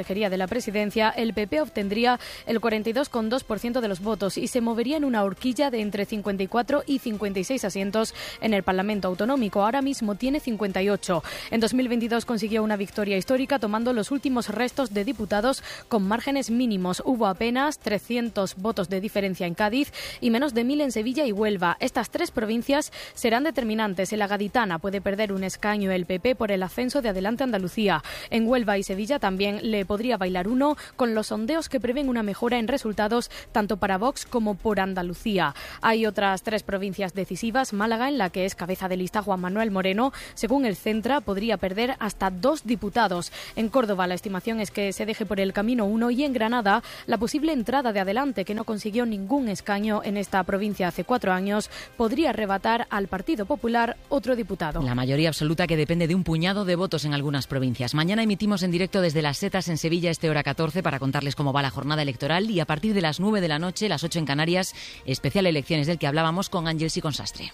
Consejería de la Presidencia, el P P obtendría el cuarenta y dos coma dos por ciento de los votos y se movería en una horquilla de entre cincuenta y cuatro y cincuenta y seis asientos en el Parlamento Autonómico. Ahora mismo tiene cincuenta y ocho. En dos mil veintidós consiguió una victoria histórica tomando los últimos restos de diputados con márgenes mínimos. Hubo apenas trescientos votos de diferencia en Cádiz y menos de mil en Sevilla y Huelva. Estas tres provincias serán determinantes. En la Gaditana puede perder un escaño el P P por el ascenso de Adelante Andalucía. En Huelva y Sevilla también le podría bailar uno, con los sondeos que prevén una mejora en resultados tanto para Vox como por Andalucía. Hay otras tres provincias decisivas. Málaga, en la que es cabeza de lista Juan Manuel Moreno, según el Centra, podría perder hasta dos diputados. En Córdoba la estimación es que se deje por el camino uno y en Granada la posible entrada de Adelante, que no consiguió ningún escaño en esta provincia hace cuatro años, podría arrebatar al Partido Popular otro diputado. La mayoría absoluta que depende de un puñado de votos en algunas provincias. Mañana emitimos en directo desde Las Setas en Sevilla este hora catorce para contarles cómo va la jornada electoral y a partir de las nueve de la noche, las ocho en Canarias, especial elecciones del que hablábamos con Ángeles y con Sastre.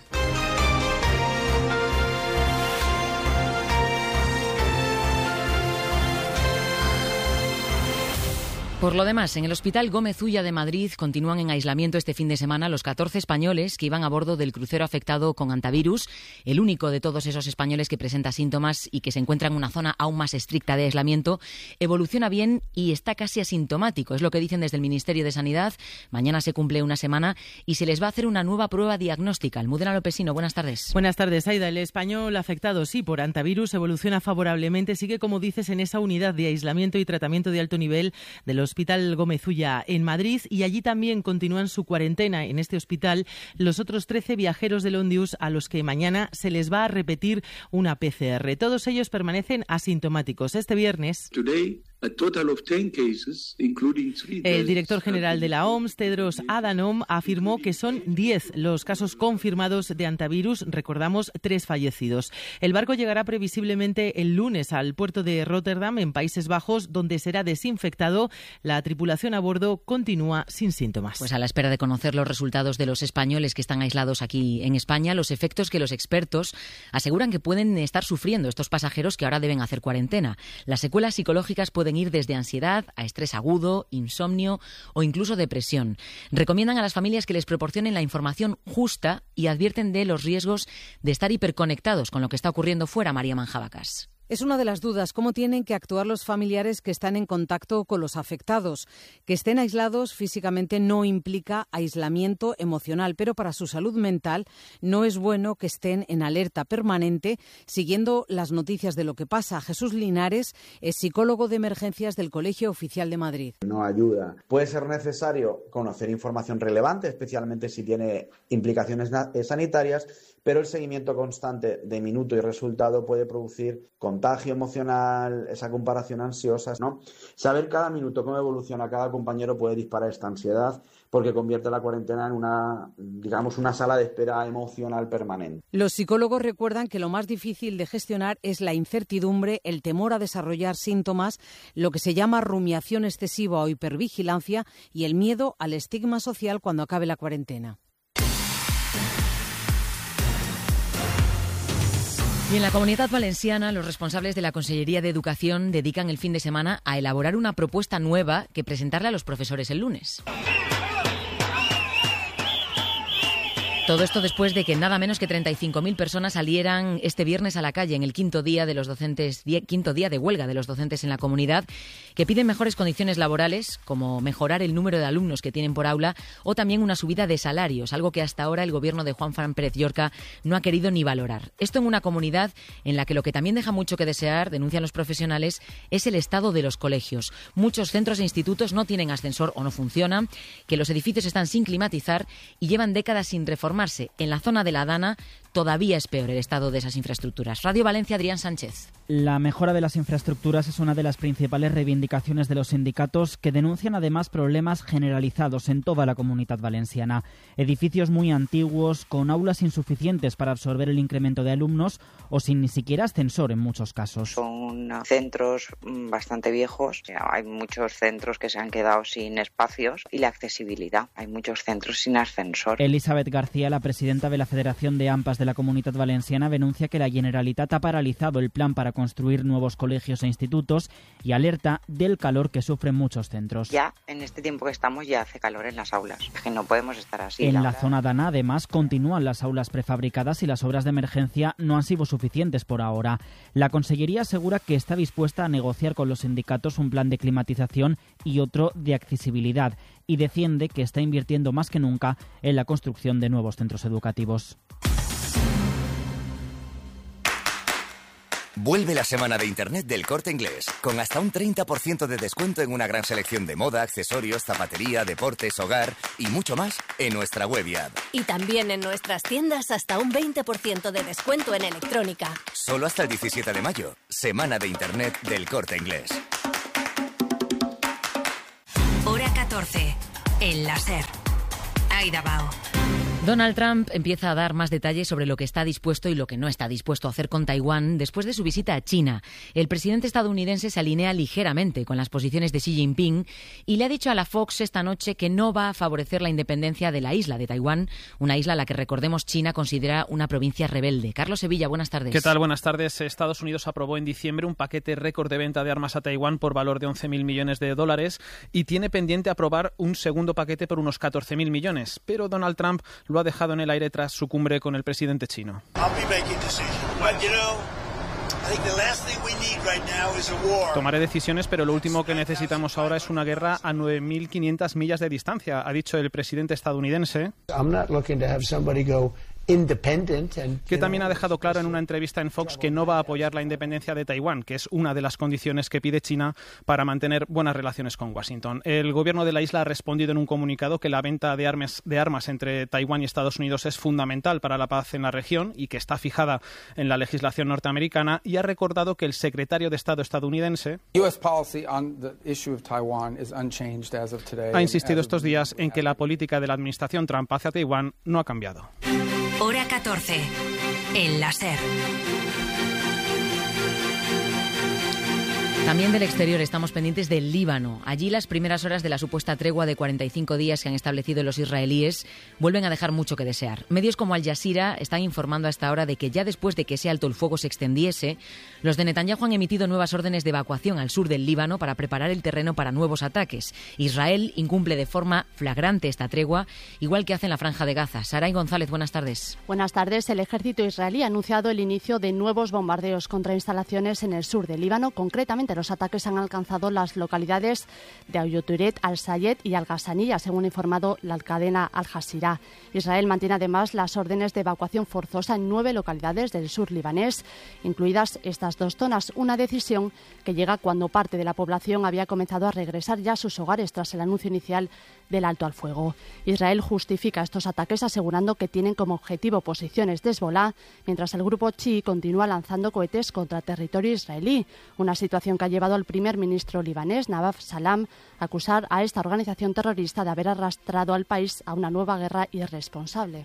Por lo demás, en el Hospital Gómez Ulla de Madrid continúan en aislamiento este fin de semana los catorce españoles que iban a bordo del crucero afectado con hantavirus, el único de todos esos españoles que presenta síntomas y que se encuentra en una zona aún más estricta de aislamiento. Evoluciona bien y está casi asintomático, es lo que dicen desde el Ministerio de Sanidad. Mañana se cumple una semana y se les va a hacer una nueva prueba diagnóstica. Almudena Lopesino, buenas tardes. Buenas tardes, Aida. El español afectado, sí, por hantavirus evoluciona favorablemente. Sigue, como dices, en esa unidad de aislamiento y tratamiento de alto nivel de los Hospital Gómez Ulla en Madrid, y allí también continúan su cuarentena en este hospital los otros trece viajeros del Ondius a los que mañana se les va a repetir una P C R. Todos ellos permanecen asintomáticos. Este viernes, Today, a total of ten cases, including three el director general de la O M S, Tedros Adhanom, afirmó que son diez los casos confirmados de hantavirus. Recordamos, tres fallecidos. El barco llegará previsiblemente el lunes al puerto de Rotterdam, en Países Bajos, donde será desinfectado. La tripulación a bordo continúa sin síntomas. Pues a la espera de conocer los resultados de los españoles que están aislados aquí en España, los efectos que los expertos aseguran que pueden estar sufriendo estos pasajeros que ahora deben hacer cuarentena. Las secuelas psicológicas pueden ir desde ansiedad a estrés agudo, insomnio o incluso depresión. Recomiendan a las familias que les proporcionen la información justa y advierten de los riesgos de estar hiperconectados con lo que está ocurriendo fuera. María Manjabacas. Es una de las dudas, cómo tienen que actuar los familiares que están en contacto con los afectados. Que estén aislados físicamente no implica aislamiento emocional, pero para su salud mental no es bueno que estén en alerta permanente siguiendo las noticias de lo que pasa. Jesús Linares es psicólogo de emergencias del Colegio Oficial de Madrid. No ayuda. Puede ser necesario conocer información relevante, especialmente si tiene implicaciones sanitarias, pero el seguimiento constante de minuto y resultado puede producir contagio emocional, esa comparación ansiosa, ¿no? Saber cada minuto cómo evoluciona cada compañero puede disparar esta ansiedad, porque convierte la cuarentena en una, digamos, una sala de espera emocional permanente. Los psicólogos recuerdan que lo más difícil de gestionar es la incertidumbre, el temor a desarrollar síntomas, lo que se llama rumiación excesiva o hipervigilancia y el miedo al estigma social cuando acabe la cuarentena. Y en la Comunidad Valenciana, los responsables de la Consellería de Educación dedican el fin de semana a elaborar una propuesta nueva que presentarle a los profesores el lunes. Todo esto después de que nada menos que treinta y cinco mil personas salieran este viernes a la calle en el quinto día de los docentes, quinto día de huelga de los docentes en la comunidad, que piden mejores condiciones laborales, como mejorar el número de alumnos que tienen por aula o también una subida de salarios, algo que hasta ahora el gobierno de Juan Fran Pérez Llorca no ha querido ni valorar. Esto en una comunidad en la que lo que también deja mucho que desear, denuncian los profesionales, es el estado de los colegios. Muchos centros e institutos no tienen ascensor o no funcionan, que los edificios están sin climatizar y llevan décadas sin reformar. En la zona de la Dana todavía es peor el estado de esas infraestructuras. Radio Valencia, Adrián Sánchez. La mejora de las infraestructuras es una de las principales reivindicaciones de los sindicatos, que denuncian además problemas generalizados en toda la Comunidad Valenciana. Edificios muy antiguos, con aulas insuficientes para absorber el incremento de alumnos o sin ni siquiera ascensor en muchos casos. Son centros bastante viejos, hay muchos centros que se han quedado sin espacios y la accesibilidad. Hay muchos centros sin ascensor. Elizabeth García García, la presidenta de la Federación de AMPAs de la Comunitat Valenciana, denuncia que la Generalitat ha paralizado el plan para construir nuevos colegios e institutos y alerta del calor que sufren muchos centros. Ya, en este tiempo que estamos, ya hace calor en las aulas. Es que no podemos estar así. En la, la zona Dana, además, continúan las aulas prefabricadas y las obras de emergencia no han sido suficientes por ahora. La Consellería asegura que está dispuesta a negociar con los sindicatos un plan de climatización y otro de accesibilidad, y defiende que está invirtiendo más que nunca en la construcción de nuevos centros educativos. Vuelve la semana de Internet del Corte Inglés, con hasta un treinta por ciento de descuento en una gran selección de moda, accesorios, zapatería, deportes, hogar y mucho más en nuestra web y app. Y también en nuestras tiendas hasta un veinte por ciento de descuento en electrónica. Solo hasta el diecisiete de mayo, semana de Internet del Corte Inglés. Hora catorce, en la SER. Aida Bao. Donald Trump empieza a dar más detalles sobre lo que está dispuesto y lo que no está dispuesto a hacer con Taiwán después de su visita a China. El presidente estadounidense se alinea ligeramente con las posiciones de Xi Jinping y le ha dicho a la Fox esta noche que no va a favorecer la independencia de la isla de Taiwán, una isla a la que, recordemos, China considera una provincia rebelde. Carlos Sevilla, buenas tardes. ¿Qué tal? Buenas tardes. Estados Unidos aprobó en diciembre un paquete récord de venta de armas a Taiwán por valor de once mil millones de dólares y tiene pendiente aprobar un segundo paquete por unos catorce mil millones. Pero Donald Trump lo ha dejado en el aire tras su cumbre con el presidente chino. Tomaré decisiones, pero lo último que necesitamos ahora es una guerra a nueve mil quinientas millas de distancia, ha dicho el presidente estadounidense, que también ha dejado claro en una entrevista en Fox que no va a apoyar la independencia de Taiwán, que es una de las condiciones que pide China para mantener buenas relaciones con Washington. El gobierno de la isla ha respondido en un comunicado que la venta de armas, de armas entre Taiwán y Estados Unidos es fundamental para la paz en la región y que está fijada en la legislación norteamericana, y ha recordado que el secretario de Estado estadounidense ha insistido estos días en que la política de la administración Trump hacia Taiwán no ha cambiado. Hora catorce, en la SER. También del exterior estamos pendientes del Líbano. Allí las primeras horas de la supuesta tregua de cuarenta y cinco días que han establecido los israelíes vuelven a dejar mucho que desear. Medios como Al Jazeera están informando a esta hora de que ya después de que ese alto el fuego se extendiese, los de Netanyahu han emitido nuevas órdenes de evacuación al sur del Líbano para preparar el terreno para nuevos ataques. Israel incumple de forma flagrante esta tregua, igual que hace en la Franja de Gaza. Saray González, buenas tardes. Buenas tardes. El ejército israelí ha anunciado el inicio de nuevos bombardeos contra instalaciones en el sur del Líbano. Concretamente, los ataques han alcanzado las localidades de Ayoturet, Al-Sayed y Al-Ghazaniyya, según ha informado la cadena Al Jazeera. Israel mantiene además las órdenes de evacuación forzosa en nueve localidades del sur libanés, incluidas estas dos zonas, una decisión que llega cuando parte de la población había comenzado a regresar ya a sus hogares tras el anuncio inicial del alto al fuego. Israel justifica estos ataques asegurando que tienen como objetivo posiciones de Hezbolá, mientras el grupo chií continúa lanzando cohetes contra territorio israelí, una situación que ha llevado al primer ministro libanés, Nawaf Salam, a acusar a esta organización terrorista de haber arrastrado al país a una nueva guerra irresponsable.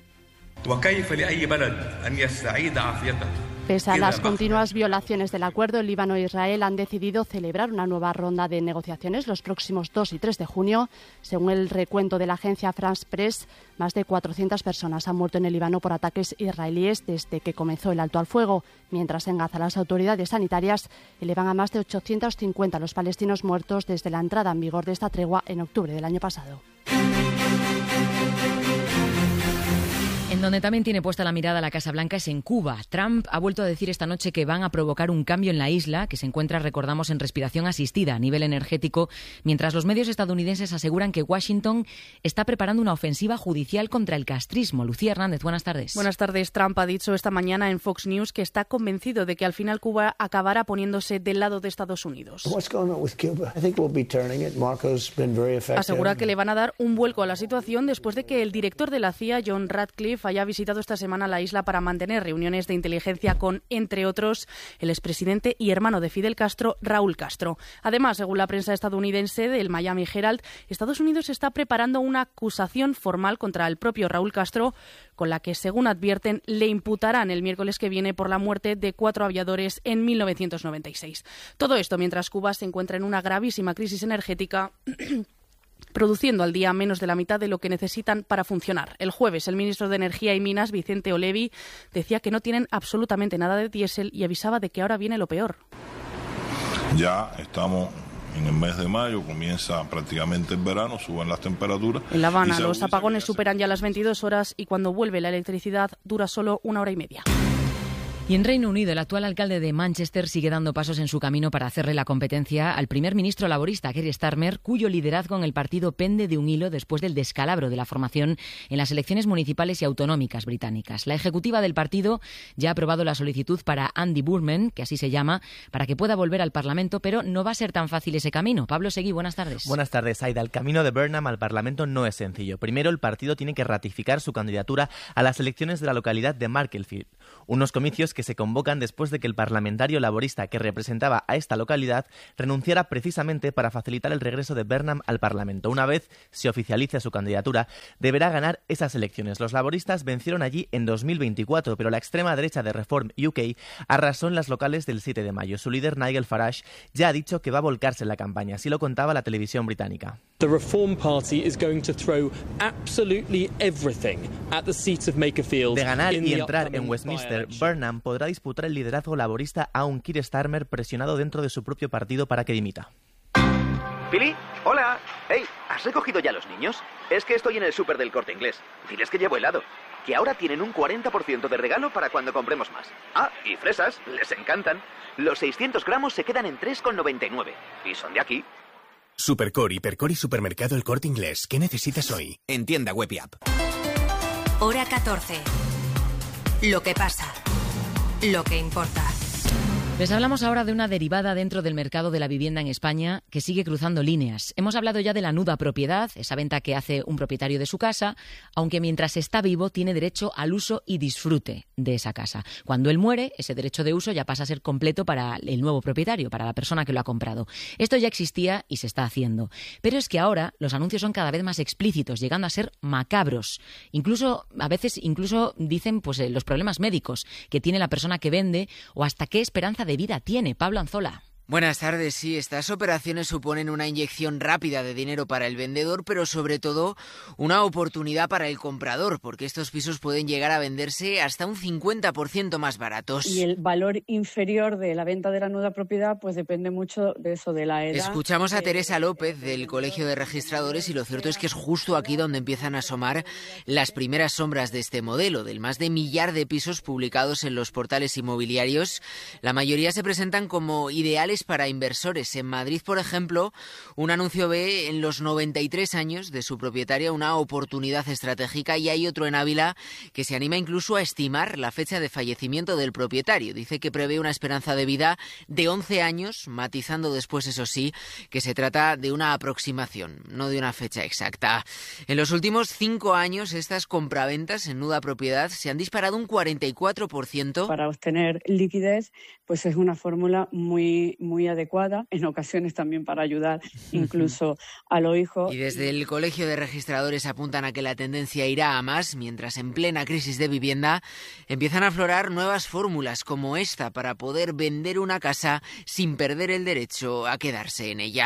Pese a las continuas violaciones del acuerdo, el Líbano e Israel han decidido celebrar una nueva ronda de negociaciones los próximos dos y tres de junio. Según el recuento de la agencia France Press, más de cuatrocientas personas han muerto en el Líbano por ataques israelíes desde que comenzó el alto al fuego, mientras en Gaza las autoridades sanitarias elevan a más de ochocientos cincuenta los palestinos muertos desde la entrada en vigor de esta tregua en octubre del año pasado. En donde también tiene puesta la mirada la Casa Blanca es en Cuba. Trump ha vuelto a decir esta noche que van a provocar un cambio en la isla, que se encuentra, recordamos, en respiración asistida a nivel energético, mientras los medios estadounidenses aseguran que Washington está preparando una ofensiva judicial contra el castrismo. Lucía Hernández, buenas tardes. Buenas tardes. Trump ha dicho esta mañana en Fox News que está convencido de que al final Cuba acabará poniéndose del lado de Estados Unidos. Asegura que le van a dar un vuelco a la situación después de que el director de la C I A, John Ratcliffe, haya visitado esta semana la isla para mantener reuniones de inteligencia con, entre otros, el expresidente y hermano de Fidel Castro, Raúl Castro. Además, según la prensa estadounidense del Miami Herald, Estados Unidos está preparando una acusación formal contra el propio Raúl Castro, con la que, según advierten, le imputarán el miércoles que viene por la muerte de cuatro aviadores en mil novecientos noventa y seis. Todo esto mientras Cuba se encuentra en una gravísima crisis energética produciendo al día menos de la mitad de lo que necesitan para funcionar. El jueves, el ministro de Energía y Minas, Vicente Olevi, decía que no tienen absolutamente nada de diésel y avisaba de que ahora viene lo peor. Ya estamos en el mes de mayo, comienza prácticamente el verano, suben las temperaturas. En La Habana, los apagones superan ya las veintidós horas y cuando vuelve la electricidad dura solo una hora y media. Y en Reino Unido, el actual alcalde de Manchester sigue dando pasos en su camino para hacerle la competencia al primer ministro laborista, Keir Starmer, cuyo liderazgo en el partido pende de un hilo después del descalabro de la formación en las elecciones municipales y autonómicas británicas. La ejecutiva del partido ya ha aprobado la solicitud para Andy Burnham, que así se llama, para que pueda volver al Parlamento, pero no va a ser tan fácil ese camino. Pablo Seguí, buenas tardes. Buenas tardes, Aida. El camino de Burnham al Parlamento no es sencillo. Primero, el partido tiene que ratificar su candidatura a las elecciones de la localidad de Macclesfield, unos comicios que se convocan después de que el parlamentario laborista que representaba a esta localidad renunciara precisamente para facilitar el regreso de Burnham al Parlamento. Una vez se oficialice su candidatura, deberá ganar esas elecciones. Los laboristas vencieron allí en dos mil veinticuatro, pero la extrema derecha de Reform U K arrasó en las locales del siete de mayo. Su líder, Nigel Farage, ya ha dicho que va a volcarse en la campaña. Así lo contaba la televisión británica. The Reform Party is going to throw absolutely everything at the seat of Makerfield. De ganar y entrar en Westminster, Burnham podrá disputar el liderazgo laborista a un Keir Starmer presionado dentro de su propio partido para que dimita. Pili, hola. Hey, ¿has recogido ya los niños? Es que estoy en el súper del Corte Inglés. Diles que llevo helado. Que ahora tienen un cuarenta por ciento de regalo para cuando compremos más. Ah, y fresas, les encantan. Los seiscientos gramos se quedan en tres con noventa y nueve. Y son de aquí. Supercore, Hipercore y Supermercado El Corte Inglés. ¿Qué necesitas hoy? En tienda web y app. Hora catorce. Lo que pasa. Lo que importa. Les hablamos ahora de una derivada dentro del mercado de la vivienda en España que sigue cruzando líneas. Hemos hablado ya de la nuda propiedad, esa venta que hace un propietario de su casa, aunque mientras está vivo tiene derecho al uso y disfrute de esa casa. Cuando él muere, ese derecho de uso ya pasa a ser completo para el nuevo propietario, para la persona que lo ha comprado. Esto ya existía y se está haciendo. Pero es que ahora los anuncios son cada vez más explícitos, llegando a ser macabros. Incluso, a veces, incluso dicen pues eh, los problemas médicos que tiene la persona que vende o hasta qué esperanza de vida tiene. Pablo Anzola. Buenas tardes. Sí, estas operaciones suponen una inyección rápida de dinero para el vendedor, pero sobre todo una oportunidad para el comprador, porque estos pisos pueden llegar a venderse hasta un cincuenta por ciento más baratos. Y el valor inferior de la venta de la nuda propiedad pues depende mucho de eso, de la edad. Escuchamos a Teresa López del Colegio de Registradores y lo cierto es que es justo aquí donde empiezan a asomar las primeras sombras de este modelo, del más de millar de pisos publicados en los portales inmobiliarios. La mayoría se presentan como ideales para inversores. En Madrid, por ejemplo, un anuncio ve en los noventa y tres años de su propietaria una oportunidad estratégica y hay otro en Ávila que se anima incluso a estimar la fecha de fallecimiento del propietario. Dice que prevé una esperanza de vida de once años, matizando después, eso sí, que se trata de una aproximación, no de una fecha exacta. En los últimos cinco años, estas compraventas en nuda propiedad se han disparado un cuarenta y cuatro por ciento. Para obtener liquidez, pues es una fórmula muy muy adecuada, en ocasiones también para ayudar incluso a los hijos. Y desde el Colegio de Registradores apuntan a que la tendencia irá a más, mientras en plena crisis de vivienda empiezan a aflorar nuevas fórmulas como esta para poder vender una casa sin perder el derecho a quedarse en ella.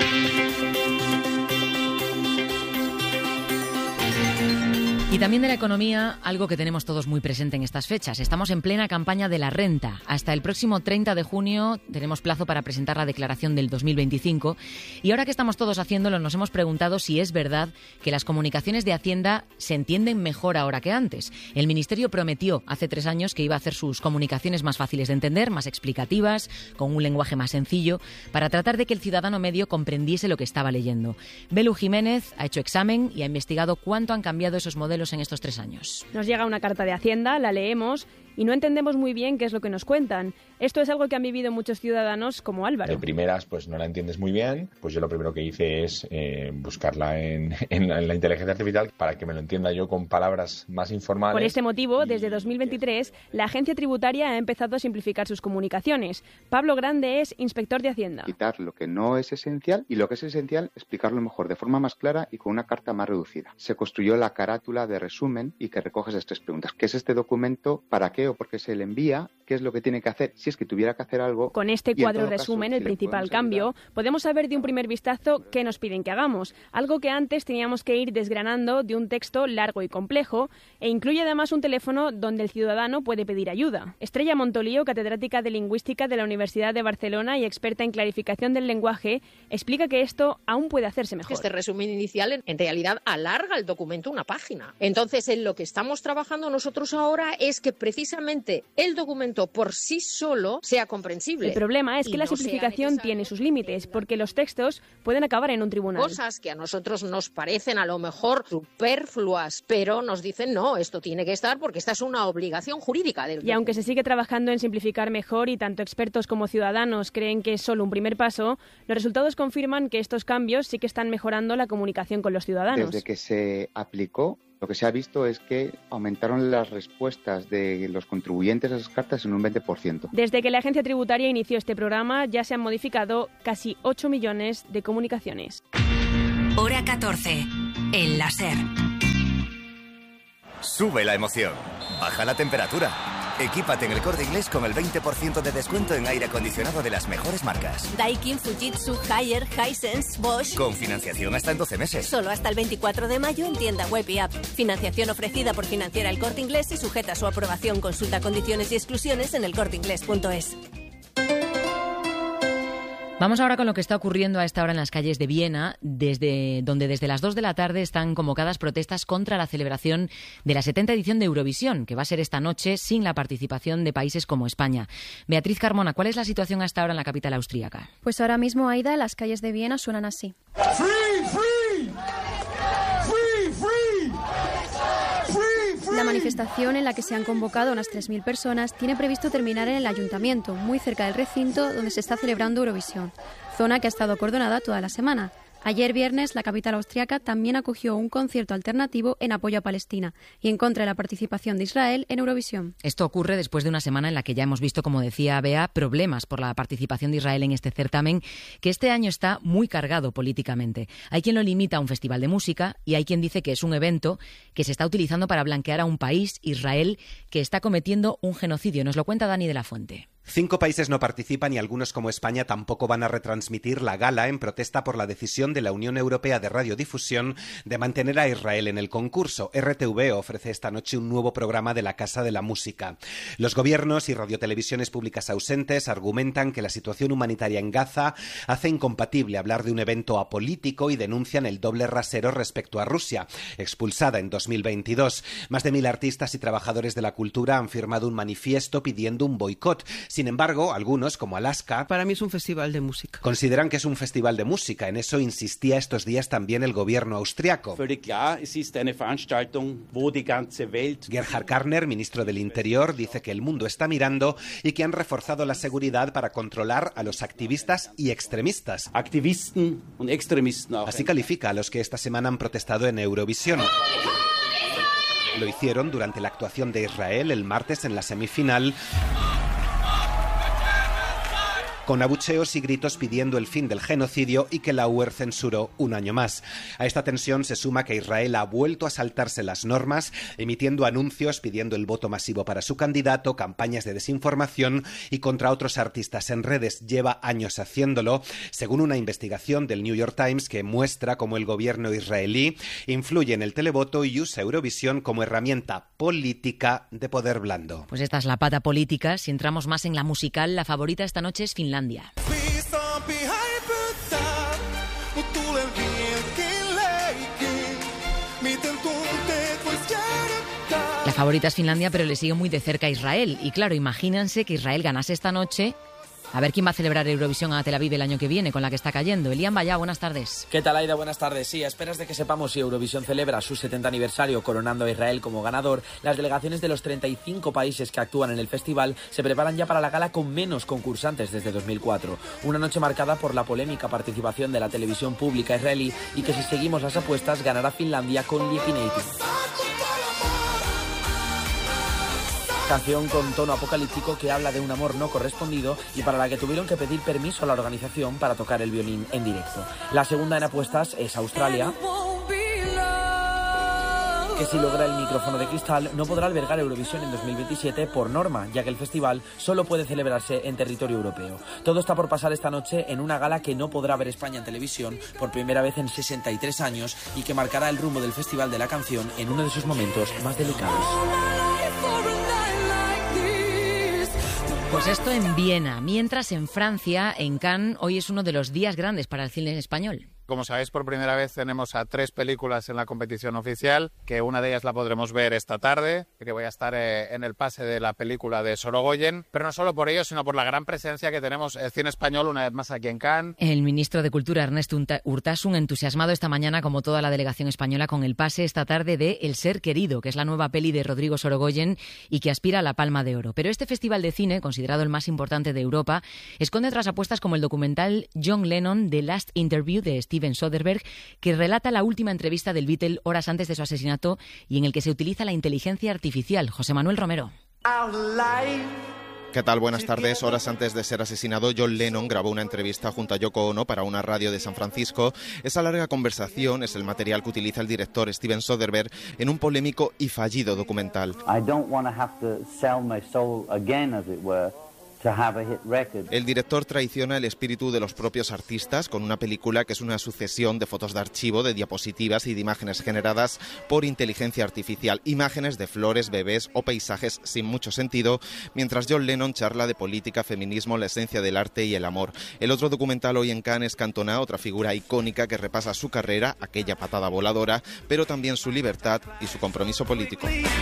Y también de la economía, algo que tenemos todos muy presente en estas fechas. Estamos en plena campaña de la renta. Hasta el próximo treinta de junio tenemos plazo para presentar la declaración del dos mil veinticinco. Y ahora que estamos todos haciéndolo, nos hemos preguntado si es verdad que las comunicaciones de Hacienda se entienden mejor ahora que antes. El Ministerio prometió hace tres años que iba a hacer sus comunicaciones más fáciles de entender, más explicativas, con un lenguaje más sencillo, para tratar de que el ciudadano medio comprendiese lo que estaba leyendo. Belu Jiménez ha hecho examen y ha investigado cuánto han cambiado esos modelos en estos tres años. Nos llega una carta de Hacienda, la leemos y no entendemos muy bien qué es lo que nos cuentan. Esto es algo que han vivido muchos ciudadanos como Álvaro. De primeras, pues no la entiendes muy bien, pues yo lo primero que hice es eh, buscarla en, en, la, en la inteligencia artificial para que me lo entienda yo con palabras más informales. Por este motivo, desde dos mil veintitrés, la agencia tributaria ha empezado a simplificar sus comunicaciones. Pablo Grande es inspector de Hacienda. Quitar lo que no es esencial y lo que es esencial, explicarlo mejor, de forma más clara y con una carta más reducida. Se construyó la carátula de resumen y que recoge esas tres preguntas. ¿Qué es este documento? ¿Para qué o por qué se le envía? qué es lo que tiene que hacer si es que tuviera que hacer algo. Con este cuadro resumen, caso, el si principal cambio, podemos saber de un primer vistazo qué nos piden que hagamos, algo que antes teníamos que ir desgranando de un texto largo y complejo, e incluye además un teléfono donde el ciudadano puede pedir ayuda. Estrella Montolío, catedrática de Lingüística de la Universidad de Barcelona y experta en clarificación del lenguaje, explica que esto aún puede hacerse mejor. Este resumen inicial en realidad alarga el documento una página. Entonces, en lo que estamos trabajando nosotros ahora es que precisamente el documento por sí solo sea comprensible. El problema es que la simplificación tiene sus límites, porque los textos pueden acabar en un tribunal. Cosas que a nosotros nos parecen a lo mejor superfluas, pero nos dicen no, esto tiene que estar porque esta es una obligación jurídica del. Y aunque se sigue trabajando en simplificar mejor y tanto expertos como ciudadanos creen que es solo un primer paso, los resultados confirman que estos cambios sí que están mejorando la comunicación con los ciudadanos. Desde que se aplicó, lo que se ha visto es que aumentaron las respuestas de los contribuyentes a esas cartas en un veinte por ciento. Desde que la agencia tributaria inició este programa, ya se han modificado casi ocho millones de comunicaciones. Hora catorce. El láser. Sube la emoción. Baja la temperatura. Equípate en El Corte Inglés con el veinte por ciento de descuento en aire acondicionado de las mejores marcas. Daikin, Fujitsu, Haier, Hisense, Bosch. Con financiación hasta en doce meses. Solo hasta el veinticuatro de mayo en tienda web y app. Financiación ofrecida por Financiera El Corte Inglés y sujeta a su aprobación. Consulta condiciones y exclusiones en el corte inglés punto es. Vamos ahora con lo que está ocurriendo a esta hora en las calles de Viena, desde donde desde las dos de la tarde están convocadas protestas contra la celebración de la setenta edición de Eurovisión, que va a ser esta noche sin la participación de países como España. Beatriz Carmona, ¿cuál es la situación hasta ahora en la capital austríaca? Pues ahora mismo, Aida, las calles de Viena suenan así. ¡Free, free! ¡Free, free! La manifestación, en la que se han convocado unas tres mil personas, tiene previsto terminar en el ayuntamiento, muy cerca del recinto donde se está celebrando Eurovisión, zona que ha estado acordonada toda la semana. Ayer viernes, la capital austriaca también acogió un concierto alternativo en apoyo a Palestina y en contra de la participación de Israel en Eurovisión. Esto ocurre después de una semana en la que ya hemos visto, como decía Bea, problemas por la participación de Israel en este certamen, que este año está muy cargado políticamente. Hay quien lo limita a un festival de música y hay quien dice que es un evento que se está utilizando para blanquear a un país, Israel, que está cometiendo un genocidio. Nos lo cuenta Dani de la Fuente. Cinco países no participan y algunos como España tampoco van a retransmitir la gala en protesta por la decisión de la Unión Europea de Radiodifusión de mantener a Israel en el concurso. R T V ofrece esta noche un nuevo programa de la Casa de la Música. Los gobiernos y radiotelevisiones públicas ausentes argumentan que la situación humanitaria en Gaza hace incompatible hablar de un evento apolítico y denuncian el doble rasero respecto a Rusia, expulsada en dos mil veintidós. Más de mil artistas y trabajadores de la cultura han firmado un manifiesto pidiendo un boicot. Sin embargo, algunos, como Alaska... Para mí es un festival de música. Consideran que es un festival de música. En eso insistía estos días también el gobierno austriaco. Gerhard Karner, ministro del Interior, dice que el mundo está mirando y que han reforzado la seguridad para controlar a los activistas y extremistas. Así califica a los que esta semana han protestado en Eurovisión. Lo hicieron durante la actuación de Israel el martes en la semifinal, con abucheos y gritos pidiendo el fin del genocidio y que la U E R censuró un año más. A esta tensión se suma que Israel ha vuelto a saltarse las normas, emitiendo anuncios pidiendo el voto masivo para su candidato, campañas de desinformación y contra otros artistas en redes. Lleva años haciéndolo, según una investigación del New York Times que muestra cómo el gobierno israelí influye en el televoto y usa Eurovisión como herramienta política de poder blando. Pues esta es la pata política. Si entramos más en la musical, la favorita esta noche es Finlandia. Finlandia. La favorita es Finlandia, pero le sigue muy de cerca a Israel. Y claro, imagínense que Israel ganase esta noche. A ver quién va a celebrar Eurovisión a Tel Aviv el año que viene, con la que está cayendo. Elian Vallá, buenas tardes. ¿Qué tal, Aida? Buenas tardes. Sí, a esperas de que sepamos si Eurovisión celebra su setenta aniversario coronando a Israel como ganador, las delegaciones de los treinta y cinco países que actúan en el festival se preparan ya para la gala con menos concursantes desde dos mil cuatro. Una noche marcada por la polémica participación de la televisión pública israelí y que, si seguimos las apuestas, ganará Finlandia con Liepinating. Canción con tono apocalíptico que habla de un amor no correspondido y para la que tuvieron que pedir permiso a la organización para tocar el violín en directo. La segunda en apuestas es Australia. que si logra el micrófono de cristal no podrá albergar Eurovisión en dos mil veintisiete por norma, ya que el festival solo puede celebrarse en territorio europeo. Todo está por pasar esta noche en una gala que no podrá ver España en televisión por primera vez en sesenta y tres años y que marcará el rumbo del Festival de la Canción en uno de sus momentos más delicados. Pues esto en Viena, mientras en Francia, en Cannes, hoy es uno de los días grandes para el cine español. Como sabéis, por primera vez tenemos a tres películas en la competición oficial, que una de ellas la podremos ver esta tarde, que voy a estar eh, en el pase de la película de Sorogoyen, pero no solo por ello, sino por la gran presencia que tenemos el cine español una vez más aquí en Cannes. El ministro de Cultura, Ernest Urtasun, entusiasmado esta mañana, como toda la delegación española, con el pase esta tarde de El ser querido, que es la nueva peli de Rodrigo Sorogoyen y que aspira a la Palma de Oro. Pero este festival de cine, considerado el más importante de Europa, esconde otras apuestas como el documental John Lennon, The Last Interview, de Steven Soderbergh, que relata la última entrevista del Beatle horas antes de su asesinato y en el que se utiliza la inteligencia artificial. José Manuel Romero. ¿Qué tal? Buenas tardes. Horas antes de ser asesinado, John Lennon grabó una entrevista junto a Yoko Ono para una radio de San Francisco. Esa larga conversación es el material que utiliza el director Steven Soderbergh en un polémico y fallido documental. I don't want to have to sell my soul again, as it were. El director traiciona el espíritu de los propios artistas con una película que es una sucesión de fotos de archivo, de diapositivas y de imágenes generadas por inteligencia artificial, imágenes de flores, bebés o paisajes sin mucho sentido, mientras John Lennon charla de política, feminismo, la esencia del arte y el amor. El otro documental hoy en Cannes es Cantona, otra figura icónica que repasa su carrera, aquella patada voladora, pero también su libertad y su compromiso político.